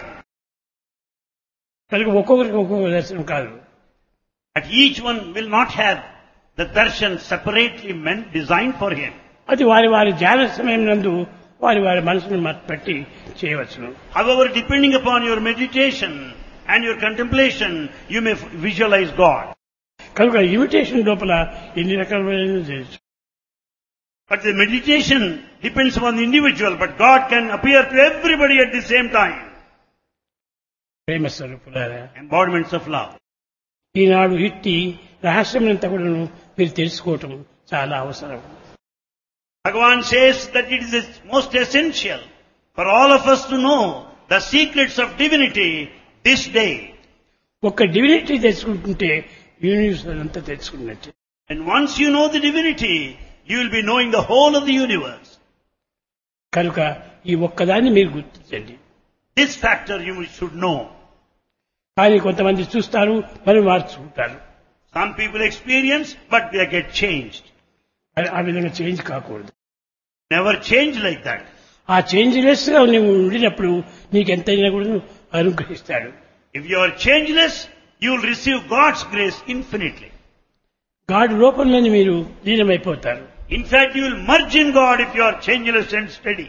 [SPEAKER 2] కనుక ఒక్కొక్కరికి ఒక్కొక్క దర్శనం కాదు.
[SPEAKER 1] But each one will not have the darshan separately meant, designed for him.
[SPEAKER 2] అది వారి వారి ధ్యాన సమయం నందు వారి వారి మనసును పెట్టి చేయవచ్చును.
[SPEAKER 1] However, depending upon your meditation, and your contemplation, you may visualize God.
[SPEAKER 2] కనుక ఇమిటేషన్ లోపల ఎన్ని రకాలైన చేయొచ్చు.
[SPEAKER 1] But the meditation depends upon the individual, but God can appear to everybody at the same time.
[SPEAKER 2] ప్రేమ స్వరూపులారా,
[SPEAKER 1] Embodiments of love.
[SPEAKER 2] ఈనాడు ఇట్టి రహస్యమంతా కూడా మీరు తెలుసుకోవటం చాలా అవసరం.
[SPEAKER 1] Bhagavan says that it is most essential for all of us to know the secrets of divinity this day.
[SPEAKER 2] ఒక్క divinity తెలుసుకుంటుంటే universe అంతా తెలుసుకున్నట్టే.
[SPEAKER 1] And once you know the divinity, you will be knowing the whole of the universe.
[SPEAKER 2] కనుక ఈ ఒక్కదాన్ని మీరు గుర్తించండి.
[SPEAKER 1] This factor you should know.
[SPEAKER 2] కానీ కొంతమంది చూస్తారు, మరి మార్చుకుంటారు.
[SPEAKER 1] Some people experience, but they get changed.
[SPEAKER 2] ఆ విధంగా చేంజ్ కాకూడదు.
[SPEAKER 1] Never change like that.
[SPEAKER 2] ఆ చేంజ్లెస్ గా నువ్వు ఉండినప్పుడు నీకెంతైనా కూడా అనుగ్రహిస్తాడు.
[SPEAKER 1] If you are changeless, you will receive God's grace infinitely.
[SPEAKER 2] God రూపంలోని మీరు లీనమైపోతారు.
[SPEAKER 1] In fact, you will merge in God if you are changeless and steady.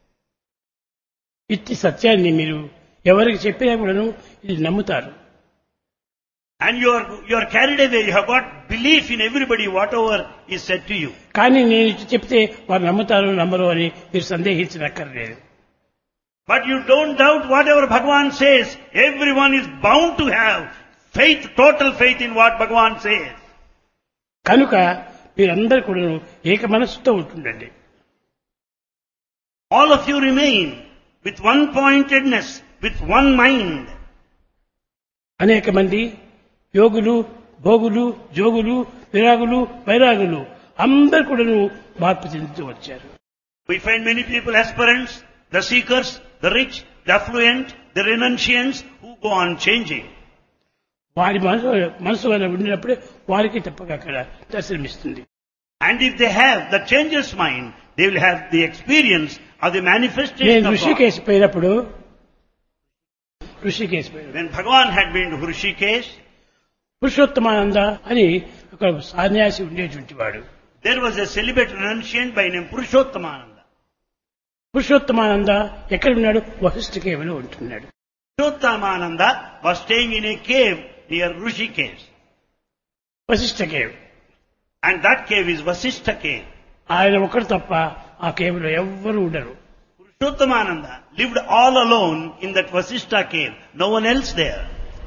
[SPEAKER 2] ఇట్టి సత్యాన్ని మీరు ఎవరికి చెప్పినా కూడాను ఇది నమ్ముతారు.
[SPEAKER 1] And you are carried away. You have got belief in everybody, whatever is said to you.
[SPEAKER 2] కానీ నేను ఇటు చెప్తే వారు నమ్ముతారు నమ్మరు అని మీరు సందేహించనక్కర్లేదు.
[SPEAKER 1] But you don't doubt whatever Bhagavan says. Everyone is bound to have faith, total faith in what Bhagavan says.
[SPEAKER 2] కనుక మీరందరూ కూడా ఏక మనస్సుతో ఉంటుండండి.
[SPEAKER 1] All of you remain with one pointedness, with one mind.
[SPEAKER 2] అనేక మంది యోగులు, భోగులు, జోగులు, విరాగులు, వైరాగులు అందరూ కూడా మార్పు చెందుతూ వచ్చారు.
[SPEAKER 1] We find many people aspirants, the seekers, the rich, the affluent, the renunciants who go on changing.
[SPEAKER 2] వారి మనసు వల్ల ఉండినప్పుడే వారికి తప్పక అక్కడ దర్శనమిస్తుంది.
[SPEAKER 1] And if they have the changeless mind, they will have the experience of the manifestation
[SPEAKER 2] నేను
[SPEAKER 1] of God.
[SPEAKER 2] Rishikesh పోయినప్పుడు
[SPEAKER 1] When Bhagavan had been to Hrishikesh,
[SPEAKER 2] Purushottamananda అని ఒక సన్యాసి ఉండేటువంటి వాడు.
[SPEAKER 1] there was a celibate renunciant by name Purushottamananda.
[SPEAKER 2] Purushottamananda ఎక్కడ ఉన్నాడు? వశిష్ఠ కేవలో ఉంటున్నాడు.
[SPEAKER 1] Purushottamananda was staying in a cave near Hrishikesh.
[SPEAKER 2] Vashishtha cave.
[SPEAKER 1] And that cave is Vasishtha cave.
[SPEAKER 2] ఆయన ఒకరు తప్ప ఆ కేవ్లో ఎవ్వరూ ఉండరు.
[SPEAKER 1] Purushottamananda lived all alone in that Vasishtha cave. No one else there.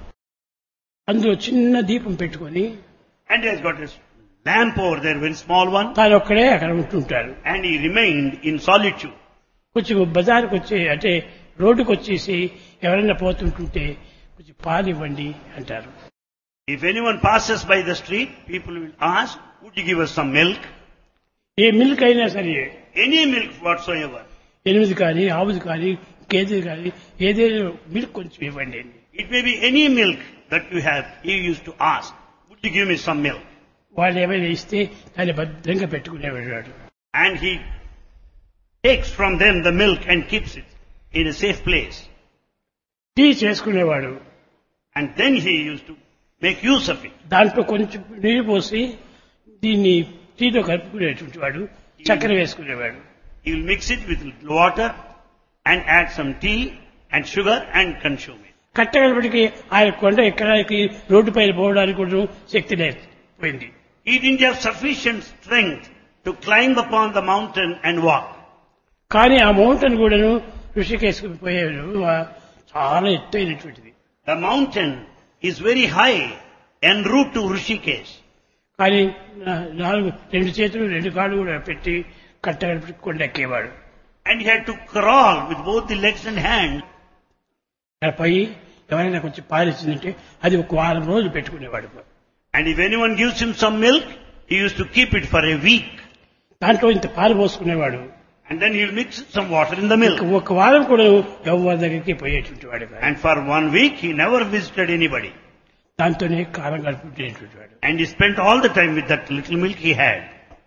[SPEAKER 2] అందులో చిన్న దీపం పెట్టుకొని
[SPEAKER 1] And he has got a lamp over there, very small one.
[SPEAKER 2] తాను ఒక్కడే అక్కడ ఉంటుంటాడు.
[SPEAKER 1] And he remained in solitude.
[SPEAKER 2] కొంచెం బజార్కి వచ్చి అంటే రోడ్డుకు వచ్చేసి ఎవరైనా పోతుంటుంటే కొంచెం పాలు ఇవ్వండి అంటారు.
[SPEAKER 1] If anyone passes by the street, people will ask, would you give us some milk?
[SPEAKER 2] A milk అయినా సరే,
[SPEAKER 1] Any milk whatsoever.
[SPEAKER 2] ఎనిమిది కానీ ఆవుది కానీ గేదెది కానీ ఏదైనా మిల్క్ కొంచెం ఇవ్వండి.
[SPEAKER 1] It may be any milk that you have. He used to ask, would you give me some milk?
[SPEAKER 2] వాళ్ళు ఏమైనా ఇస్తే దాన్ని భద్రంగా పెట్టుకునేవాడు.
[SPEAKER 1] And he takes from them the milk and keeps it in a safe place.
[SPEAKER 2] Tea చేసుకునేవాడు.
[SPEAKER 1] And then he used to make use of it.
[SPEAKER 2] దాంట్లో కొంచెం నీరు పోసి దీన్ని టీలో కలుపుకునేటువంటి వాడు, చక్కెర వేసుకునేవాడు.
[SPEAKER 1] He will mix it with water and add some tea and sugar and consume it.
[SPEAKER 2] కట్టగలపటికి ఆయన కొండ ఎక్కడానికి రోడ్డు పైన పోవడానికి కూడా శక్తి లేకపోయింది.
[SPEAKER 1] He didn't have sufficient strength to climb upon the mountain and walk.
[SPEAKER 2] కానీ ఆ మౌంటైన్ కూడాను ఋషికేశ్కి పోయేవాడు చాలా ఎత్తైనటువంటిది.
[SPEAKER 1] The mountain is very high en route to Hrishikesh.
[SPEAKER 2] కానీ రెండు చేతులు రెండు కాళ్ళు కూడా పెట్టి కట్టగలపటికి కొండ ఎక్కేవాడు.
[SPEAKER 1] And he had to crawl with both the legs and hands.
[SPEAKER 2] పోయి ఎవరైనా కొంచెం పాలిచ్చిందంటే అది ఒక వారం రోజులు పెట్టుకునేవాడు.
[SPEAKER 1] And if anyone gives him some milk, he used to keep it for a week.
[SPEAKER 2] దాంట్లో ఇంత పాలు పోసుకునేవాడు.
[SPEAKER 1] And then he'll mix some water in the milk.
[SPEAKER 2] ఒక వారం కూడా ఎవరి దగ్గరికి పోయేటువంటి వాడు.
[SPEAKER 1] And for 1 week, he never visited anybody.
[SPEAKER 2] దాంతోనే కాలం గడుపుకునేటువంటి వాడు.
[SPEAKER 1] And he spent all the time with that little milk he had.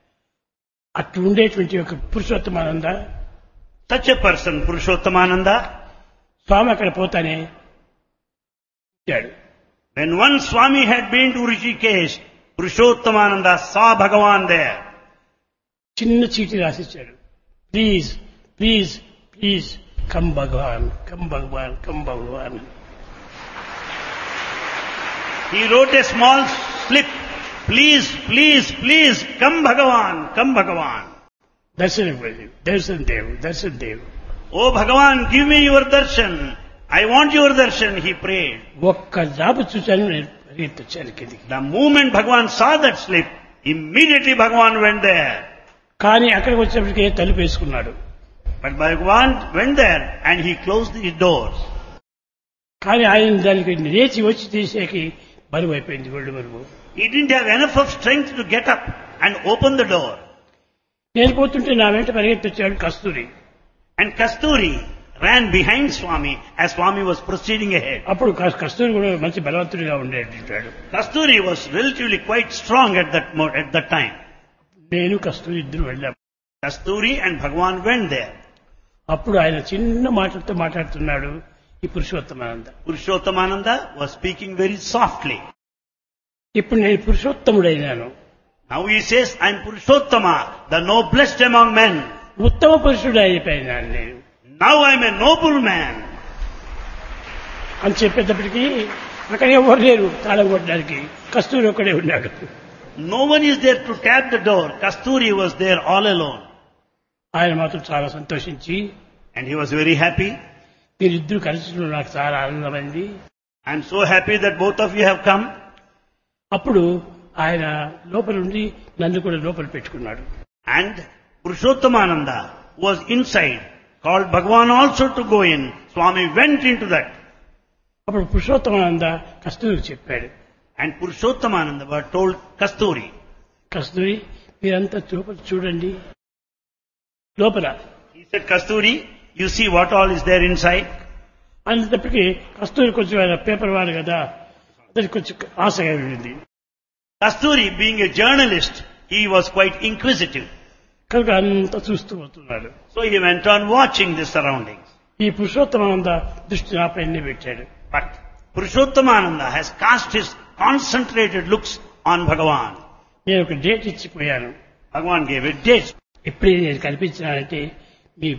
[SPEAKER 2] అట్లా ఉండేటువంటి ఒక Purushottamananda,
[SPEAKER 1] Such a person, Purushottamananda,
[SPEAKER 2] స్వామి అక్కడ పోతానే
[SPEAKER 1] when one Swami had been to Hrishikesh, Purushottamananda saw Bhagavan there.
[SPEAKER 2] చిన్న చీటి రాసిచ్చాడు. Please please please come Bhagavan, come Bhagavan, come Bhagavan.
[SPEAKER 1] He wrote a small slip. Please, please, please, come Bhagavan, come Bhagavan.
[SPEAKER 2] దర్శనం దర్శనం దేవ్ దర్శనం Dev.
[SPEAKER 1] Oh Bhagavan, give me your darshan. I want your darshan, he prayed.
[SPEAKER 2] ఒక్క job చూశాను, నేను పరిగెత్తొచ్చాను కిందికి.
[SPEAKER 1] The moment Bhagavan saw that slip, immediately Bhagavan went there.
[SPEAKER 2] కానీ అక్కడికి వచ్చేప్పటికే తలుపు వేసుకున్నాడు.
[SPEAKER 1] But Bhagavan went there and he closed the doors.
[SPEAKER 2] కానీ ఆయన దానికి లేచి వచ్చి తీసేకి బరువు అయిపోయింది, ఒళ్ళు బరువు.
[SPEAKER 1] He didn't have enough of strength to get up and open the door.
[SPEAKER 2] నేను పోతుంటే నా వెంట పరిగెత్తొచ్చాడు కస్తూరి.
[SPEAKER 1] And Kasturi ran behind Swami as Swami was proceeding ahead.
[SPEAKER 2] అప్పుడు కస్తూరి కూడా మంచి బలవంతుడిగా ఉండేటాడు.
[SPEAKER 1] Kasturi was relatively quite strong at that time.
[SPEAKER 2] నేను కస్తూరి ఇద్దరు వెళ్ళాం.
[SPEAKER 1] Kasturi and Bhagavan went there.
[SPEAKER 2] అప్పుడు ఆయన చిన్న మాటలతో మాట్లాడుతున్నాడు. ఈ Purushottamananda
[SPEAKER 1] Purushottomananda was speaking very softly.
[SPEAKER 2] ఇప్పుడు నేను పురుషోత్తముడైనాను.
[SPEAKER 1] Now he says, I am Purushottama, the noblest among men.
[SPEAKER 2] ఉత్తమ పురుషుడు అయిపోయినాను నేను
[SPEAKER 1] Now I am a noble man.
[SPEAKER 2] అని చెప్పేటప్పటికీ అక్కడ ఎవరు లేరు తాళం కొట్టడానికి. కస్తూరి ఒక్కడే ఉన్నాడు.
[SPEAKER 1] No one is there to tap the door. Kasturi was there all alone.
[SPEAKER 2] ఆయన మాత్రం చాలా సంతోషించి,
[SPEAKER 1] And he was very happy.
[SPEAKER 2] మీరిద్దరు కలిసి నాకు చాలా ఆనందమైంది.
[SPEAKER 1] I am so happy that both of you have come.
[SPEAKER 2] అప్పుడు ఆయన లోపల ఉండి నన్ను కూడా లోపల పెట్టుకున్నాడు.
[SPEAKER 1] And Purushottomananda was inside, called Bhagavan also to go in. Swami went into that.
[SPEAKER 2] అప్పుడు పురుషోత్తమానంద కస్తూరికి చెప్పాడు.
[SPEAKER 1] And Purushottomananda was told Kasturi.
[SPEAKER 2] కస్తూరి, మీరంతా లోపల చూడండి. లోపల
[SPEAKER 1] He said, Kasturi, you see what all is there inside?
[SPEAKER 2] అనేటప్పటికీ కస్తూరి కొంచెం ఆయన పేపర్ వాడు కదా, అతనికి కొంచెం ఆశగా ఉండింది.
[SPEAKER 1] Kasturi, being a journalist, he was quite inquisitive.
[SPEAKER 2] కనుక అంతా చూస్తూ పోతున్నాడు.
[SPEAKER 1] So he went on watching the surroundings.
[SPEAKER 2] ఈ పురుషోత్తమానంద దృష్టి నాపైనే పెట్టాడు.
[SPEAKER 1] But Purushottomananda has cast his concentrated looks on Bhagavan.
[SPEAKER 2] నేను ఒక date ఇచ్చిపోయాను.
[SPEAKER 1] Bhagavan gave a date.
[SPEAKER 2] ఎప్పుడే నేను కల్పించినానంటే మీ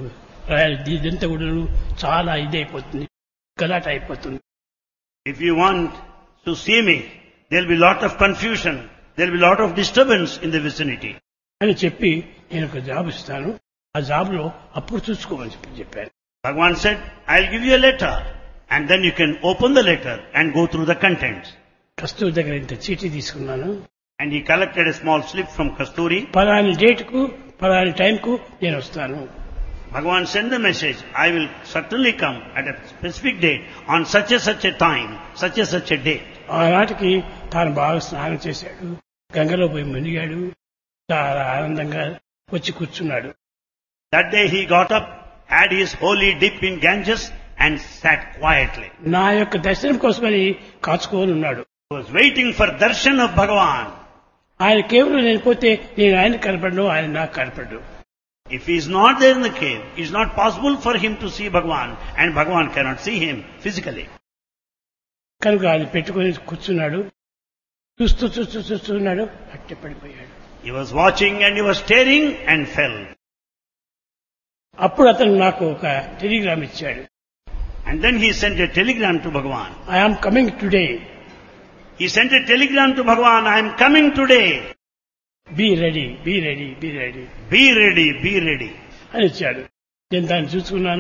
[SPEAKER 2] ఇదంతా కూడా చాలా ఇదైపోతుంది, గలాట అయిపోతుంది.
[SPEAKER 1] If you want to see me, there will be lot of confusion. There will be lot of disturbance in the vicinity.
[SPEAKER 2] అని చెప్పి నేను ఒక జాబ్ ఇస్తాను, ఆ జాబ్ లో అప్పుడు చూసుకోమని చెప్పాను.
[SPEAKER 1] Bhagavan said, I'll give you a letter and then you can open the letter and go through the contents.
[SPEAKER 2] కస్తూరి దగ్గర ఇంత చీటీ తీసుకున్నాను.
[SPEAKER 1] And he collected a small slip from Kasturi.
[SPEAKER 2] Palani date కు పలాని టైం కు నేను వస్తాను.
[SPEAKER 1] Bhagavan sent the message, I will certainly come at a specific date on such a time, such a date.
[SPEAKER 2] ఆనాటికి తాను బాగా స్నానం చేశాడు, గంగలో పోయి మునిగాడు, చాలా ఆనందంగా వచ్చి కూర్చున్నాడు.
[SPEAKER 1] That day he got up, had his holy dip in Ganges and sat quietly.
[SPEAKER 2] నా యొక్క దర్శనం కోసమని కాచుకొని ఉన్నాడు.
[SPEAKER 1] He was waiting for darshan of Bhagavan.
[SPEAKER 2] ఆయన కేవలం నేను పోతే నేను ఆయన కనపడను, ఆయన నాకు కనపడ్డు.
[SPEAKER 1] If he is not there in the cave, it is not possible for him to see Bhagavan and Bhagavan cannot see him physically.
[SPEAKER 2] కనుక ఆయన పెట్టుకొని కూర్చున్నాడు, చూస్తున్నాడు, అట్టే పడిపోయాడు.
[SPEAKER 1] He was watching and he was staring and fell.
[SPEAKER 2] అప్పుడు అతను నాకు ఒక టెలిగ్రామ్ ఇచ్చాడు.
[SPEAKER 1] And then he sent a telegram to Bhagavan.
[SPEAKER 2] I am coming today.
[SPEAKER 1] He sent a telegram to Bhagavan, I am coming today.
[SPEAKER 2] Be ready, be ready, be ready.
[SPEAKER 1] Be ready, be ready.
[SPEAKER 2] అని ఇచ్చాడు. నేను దాన్ని చూసుకున్నాను.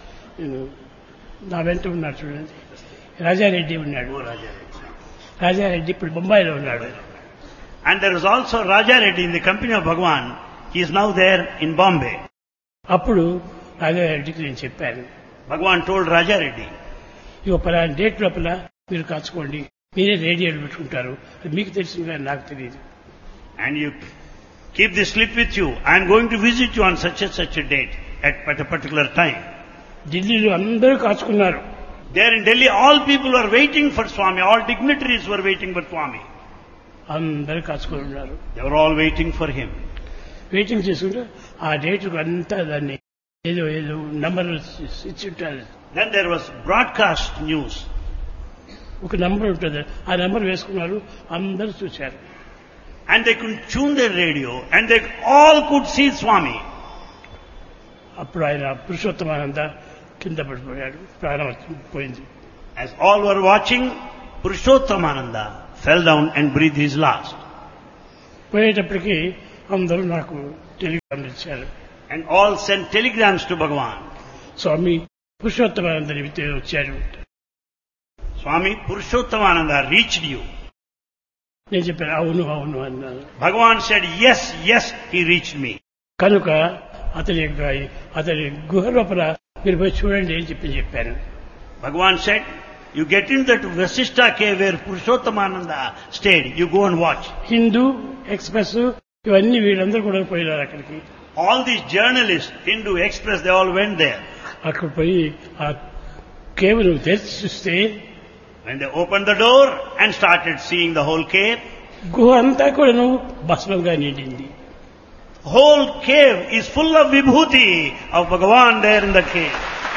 [SPEAKER 2] నా వెంట ఉన్నాడు చూడండి, రాజారెడ్డి ఉన్నాడు. రాజారెడ్డి ఇప్పుడు బొంబాయిలో ఉన్నాడు.
[SPEAKER 1] And there was also Raja Reddy in the company of Bhagavan. He is now there in Bombay.
[SPEAKER 2] అప్పుడు రాజారెడ్డికి నేను చెప్పాను.
[SPEAKER 1] Bhagavan told Raja Reddy,
[SPEAKER 2] ఇక పలానా డేట్ లోపల మీరు కాచుకోండి, మీరే రేడియోలు పెట్టుకుంటారు, అది మీకు తెలిసింది కానీ నాకు తెలియదు.
[SPEAKER 1] and you keep this slip with you. I am going to visit you on such a date at a particular time.
[SPEAKER 2] ఢిల్లీలో అందరూ కాచుకున్నారు.
[SPEAKER 1] There in Delhi, all people were waiting for Swami. All dignitaries were waiting for Swami.
[SPEAKER 2] అందరూ కాచుకొని ఉన్నారు.
[SPEAKER 1] They were all waiting for him.
[SPEAKER 2] Waiting చేసుకుంటూ ఆ డేట్కు అంతా దాన్ని ఏదో ఏదో నంబర్ ఇచ్చి ఉంటారు.
[SPEAKER 1] Then there was broadcast news.
[SPEAKER 2] ఒక నంబర్ ఉంటుంది, ఆ నంబర్ వేసుకున్నారు, అందరూ చూశారు.
[SPEAKER 1] And they could tune their radio and they all could see Swami.
[SPEAKER 2] అప్పుడు ఆయన పురుషోత్తమానంద కింద పడిపోయాడు, ప్రాణం పోయింది.
[SPEAKER 1] As all were watching, Purushottamananda fell down and breathed his last.
[SPEAKER 2] పోయేటప్పటికి అందరూ నాకు టెలిగ్రామ్ ఇచ్చారు.
[SPEAKER 1] And all sent telegrams to Bhagavan.
[SPEAKER 2] స్వామి పురుషోత్తమానందని వచ్చారు.
[SPEAKER 1] Swami Purushottamananda reached you.
[SPEAKER 2] నేను చెప్పాను అవును అవును అన్నాను.
[SPEAKER 1] Bhagavan said, yes, yes, he reached me.
[SPEAKER 2] కనుక అతని గుహ లోపల మీరు పోయి చూడండి అని చెప్పాను.
[SPEAKER 1] Bhagavan said, you get into that Vasishtha cave where Purushottamananda stayed. You go and watch.
[SPEAKER 2] Hindu express ఇవన్నీ వీళ్ళందరూ కూడా పోయినారు అక్కడికి.
[SPEAKER 1] All these journalists, Hindu Express, they all went there.
[SPEAKER 2] అక్కడ పోయి ఆ కేవలం తెరిచి చూస్తే
[SPEAKER 1] When they opened the door and started seeing the whole cave,
[SPEAKER 2] గుహ అంతా కూడా భస్మంగా నిండింది.
[SPEAKER 1] whole cave is full of vibhuti of Bhagavan there in the cave.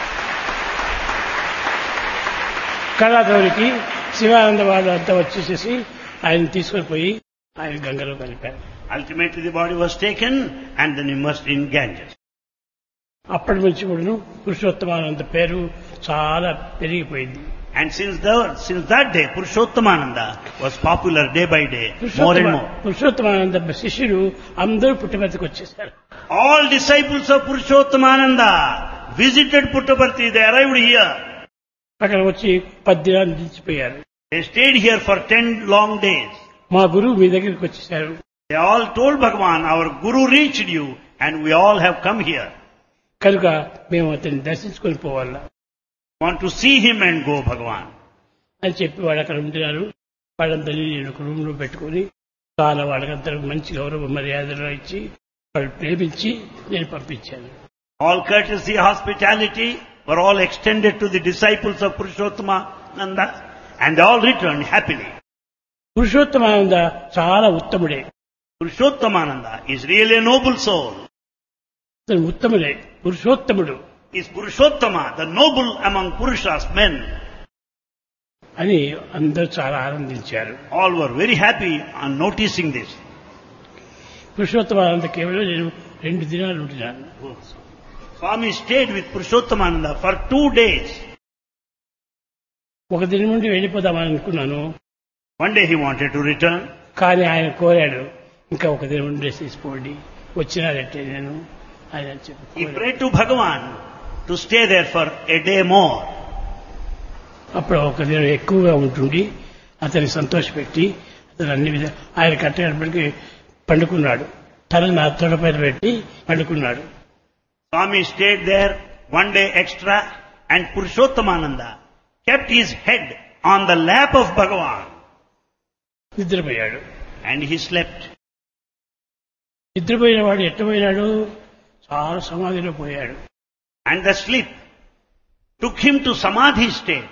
[SPEAKER 2] కళాధౌరికి Sivananda వాళ్ళు అంతా వచ్చేసేసి ఆయన తీసుకొని పోయి ఆయన గంగలో కలిపారు.
[SPEAKER 1] Ultimately the body was taken and then immersed in Ganges.
[SPEAKER 2] అప్పటి నుంచి కూడా పురుషోత్తమానంద పేరు చాలా పెరిగిపోయింది.
[SPEAKER 1] And since that day, Purushottamananda was popular day by day, more and more.
[SPEAKER 2] Purushottamananda శిష్యులు అందరూ పుట్టపర్తికి వచ్చేసారు.
[SPEAKER 1] All disciples of Purushottamananda visited Puttaparthi. They arrived here.
[SPEAKER 2] అక్కడ వచ్చి 10 దినాలు నిలిచిపోయారు.
[SPEAKER 1] They stayed here for 10 long days.
[SPEAKER 2] మా గురువు మీ దగ్గరికి వచ్చేసారు.
[SPEAKER 1] They all told Bhagavan, our Guru reached you and we all have come here.
[SPEAKER 2] కనుక మేము అతన్ని దర్శించుకొని పోవాలా,
[SPEAKER 1] Want to see him and go, Bhagavan.
[SPEAKER 2] అని చెప్పి వాళ్ళు అక్కడ ఉంటున్నారు. వాళ్ళందరినీ నేను ఒక రూమ్ లో పెట్టుకుని చాలా వాళ్ళకందరూ మంచి గౌరవ మర్యాదలు ఇచ్చి వాళ్ళు ప్రేమించి నేను పంపించాను.
[SPEAKER 1] All courtesy, hospitality were all extended to the disciples of Purushottamananda and they all returned happily.
[SPEAKER 2] Purushottamananda చాలా ఉత్తముడే.
[SPEAKER 1] Purushottamananda is really a noble soul.
[SPEAKER 2] అతను ఉత్తముడే, పురుషోత్తముడు
[SPEAKER 1] Is Purushottama, the noble among Purushas, men.
[SPEAKER 2] అని అందరూ చాలా ఆనందించారు.
[SPEAKER 1] All were very happy on noticing this.
[SPEAKER 2] Purushottamananda కేవలం నేను 2 దినాలు ఉంటున్నాను.
[SPEAKER 1] Swami stayed with Purushottamananda for 2 days.
[SPEAKER 2] ఒక దినం నుండి వెళ్ళిపోదామని అనుకున్నాను.
[SPEAKER 1] One day he wanted to return.
[SPEAKER 2] కానీ ఆయన కోరాడు, ఇంకా ఒక దినం ఉండేసి తీసుకోండి, వచ్చినారంటే నేను ఆయన చెప్పి
[SPEAKER 1] He prayed to Bhagavan to stay there for a day more.
[SPEAKER 2] అప్పుడు ఒక దినం ఎక్కువగా ఉంటుండి అతన్ని సంతోషపెట్టి అతను అన్ని విధాలు ఆయన కట్టేటప్పటికి పండుకున్నాడు. తల నా తొడపైన పెట్టి పండుకున్నాడు.
[SPEAKER 1] Swami stayed there 1 day extra and Purushottamananda kept his head on the lap of Bhagavan.
[SPEAKER 2] నిద్రపోయాడు.
[SPEAKER 1] And he slept.
[SPEAKER 2] నిద్రపోయిన వాడు ఎట్టపోయినాడు, చాలా సమాధిలో పోయాడు.
[SPEAKER 1] And the sleep took him to Samadhi state.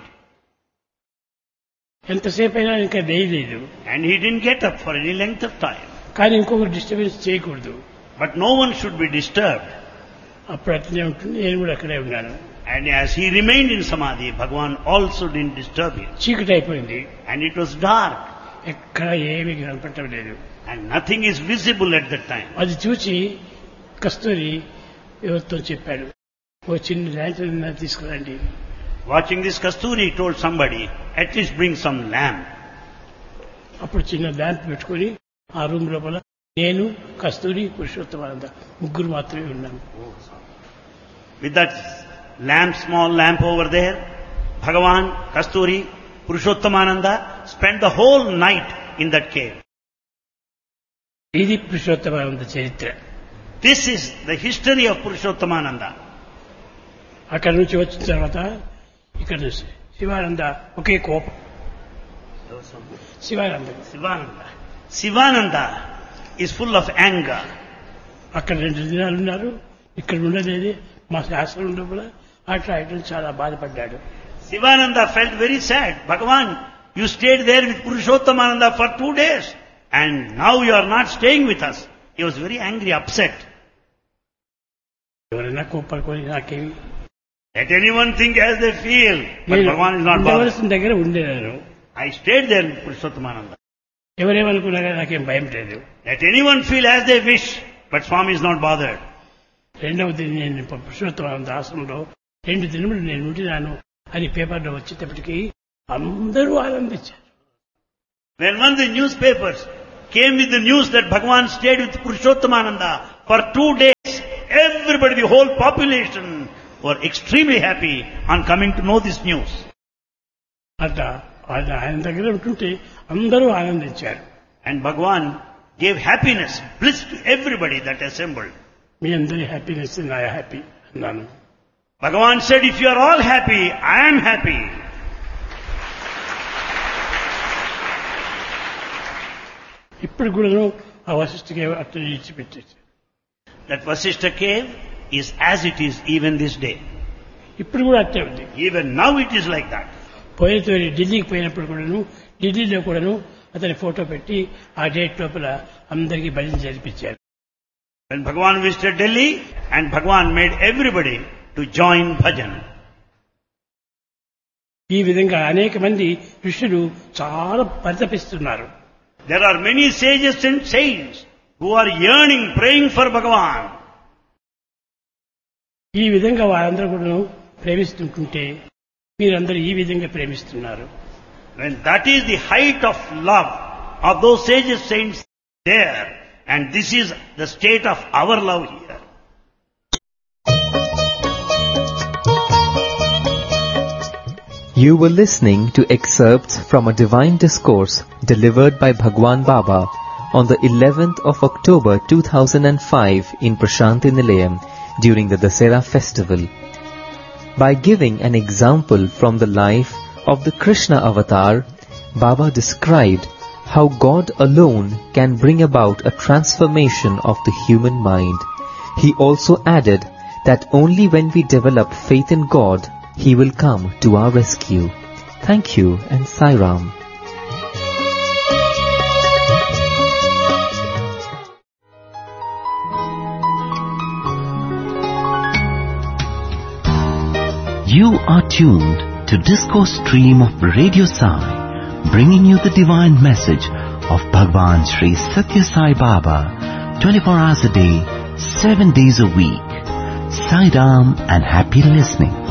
[SPEAKER 2] ఎంతసేపు అయినా ఇంకా వేయలేదు.
[SPEAKER 1] And he didn't get up for any length of time.
[SPEAKER 2] కానీ ఇంకొకరు డిస్టర్బెన్స్ చేయకూడదు.
[SPEAKER 1] But no one should be disturbed.
[SPEAKER 2] అప్పుడు అట్లనే ఉంటుంది. నేను కూడా అక్కడే ఉన్నాను.
[SPEAKER 1] And as he remained in Samadhi, Bhagavan also didn't disturb him.
[SPEAKER 2] చీకటి అయిపోయింది.
[SPEAKER 1] And it was dark.
[SPEAKER 2] ఎక్కడ ఏమీ కనపడటం లేదు.
[SPEAKER 1] And nothing is visible at that time.
[SPEAKER 2] అది చూసి కస్తూరి ఎవరితో చెప్పాడు, ఓ చిన్న ల్యాంటర్న్ తీసుకురండి.
[SPEAKER 1] Watching this, Kasturi told somebody, at least bring some lamp.
[SPEAKER 2] అప్పుడు చిన్న ల్యాంప్ పెట్టుకుని ఆ రూమ్ లోపల నేను, కస్తూరి, పురుషోత్తమానంద ముగ్గురు మాత్రమే ఉన్నాము.
[SPEAKER 1] With that lamp, small lamp over there, Bhagavan, Kasturi, Purushottamananda spent the whole night in that cave.
[SPEAKER 2] ఇది పురుషోత్తమానంద చరిత్ర.
[SPEAKER 1] This is the history of Purushottamananda.
[SPEAKER 2] అక్కడి నుంచి వచ్చిన తర్వాత ఇక్కడ శివానంద ఒకే కోపం.
[SPEAKER 1] Sivananda is full of anger.
[SPEAKER 2] అక్కడ 2 దినాలు ఉన్నారు, ఇక్కడ ఉండలేదు. మా శాస్త్రం లోపల అట్లా ఇట్లా చాలా బాధపడ్డాడు.
[SPEAKER 1] Sivananda felt very sad. Bhagavan, you stayed there with Purushottamananda for 2 days and now you are not staying with us. He was very angry, upset.
[SPEAKER 2] ఎవరైనా కోపడుకొని నాకేమి,
[SPEAKER 1] Let anyone think as they feel, but Bhagavan is not bothered.
[SPEAKER 2] ఉండవలసిన దగ్గర ఉండేదాను.
[SPEAKER 1] I stayed there with Purushottamananda.
[SPEAKER 2] ఎవరేమనుకున్నా కానీ నాకేం భయం లేదు.
[SPEAKER 1] Let anyone feel as they wish, but Swami is not bothered.
[SPEAKER 2] రెండవది, నేను పురుషోత్తమానంద ఆశ్రమంలో 2 దినములు నేను ఉండినాను అని పేపర్లో వచ్చేటప్పటికి అందరూ ఆనందించారు.
[SPEAKER 1] When one of the newspapers came with the news that Bhagavan stayed with Purushottamananda for 2 days, everybody, the whole population, were extremely happy on coming to know this news.
[SPEAKER 2] అట్లా ఆయన దగ్గర ఉంటుంటే అందరూ ఆనందించారు.
[SPEAKER 1] And Bhagavan gave happiness, bliss to everybody that assembled.
[SPEAKER 2] మీ అందరి happiness నా happy అన్నాను.
[SPEAKER 1] Bhagavan said, if you are all happy, I am happy.
[SPEAKER 2] ఇప్పుడు కూడా ఆ వశిష్ఠకి అట్లా ఇచ్చిపెట్టేసి
[SPEAKER 1] That Vasishtha cave is as it is even this day.
[SPEAKER 2] ఇప్పుడు కూడా అట్టే ఉంది.
[SPEAKER 1] Even now it is like that.
[SPEAKER 2] పోయిన ఢిల్లీకి పోయినప్పుడు కూడాను ఢిల్లీలో కూడాను అతని ఫోటో పెట్టి ఆ డేట్ లోపల అందరికీ భజన జరిపించారు.
[SPEAKER 1] When Bhagavan visited Delhi, and Bhagavan made everybody to join bhajan.
[SPEAKER 2] ఈ విధంగా అనేక మంది ఋషులు చాలా పరితపిస్తున్నారు.
[SPEAKER 1] There are many sages and saints who are yearning, praying for Bhagavan.
[SPEAKER 2] ఈ విధంగా వారందరూ కూడా ప్రేమిస్తుంటుంటే మీరందరూ ఈ విధంగా ప్రేమిస్తున్నారు.
[SPEAKER 1] When that is the height of love of those sages, saints there, and this is the state of our love here.
[SPEAKER 3] You were listening to excerpts from a divine discourse delivered by Bhagwan Baba on the 11th of October 2005 in Prashanthi Nilayam during the Dasera festival. By giving an example from the life of the Krishna avatar, Baba described how God alone can bring about a transformation of the human mind. He also added that only when we develop faith in God, He will come to our rescue. Thank you and Sai Ram.
[SPEAKER 4] You are tuned to Discourse Stream of Radio Sai, bringing you the divine message of Bhagwan Sri Satya Sai Baba, 24 hours a day, 7 days a week. Sai Ram and happy listening.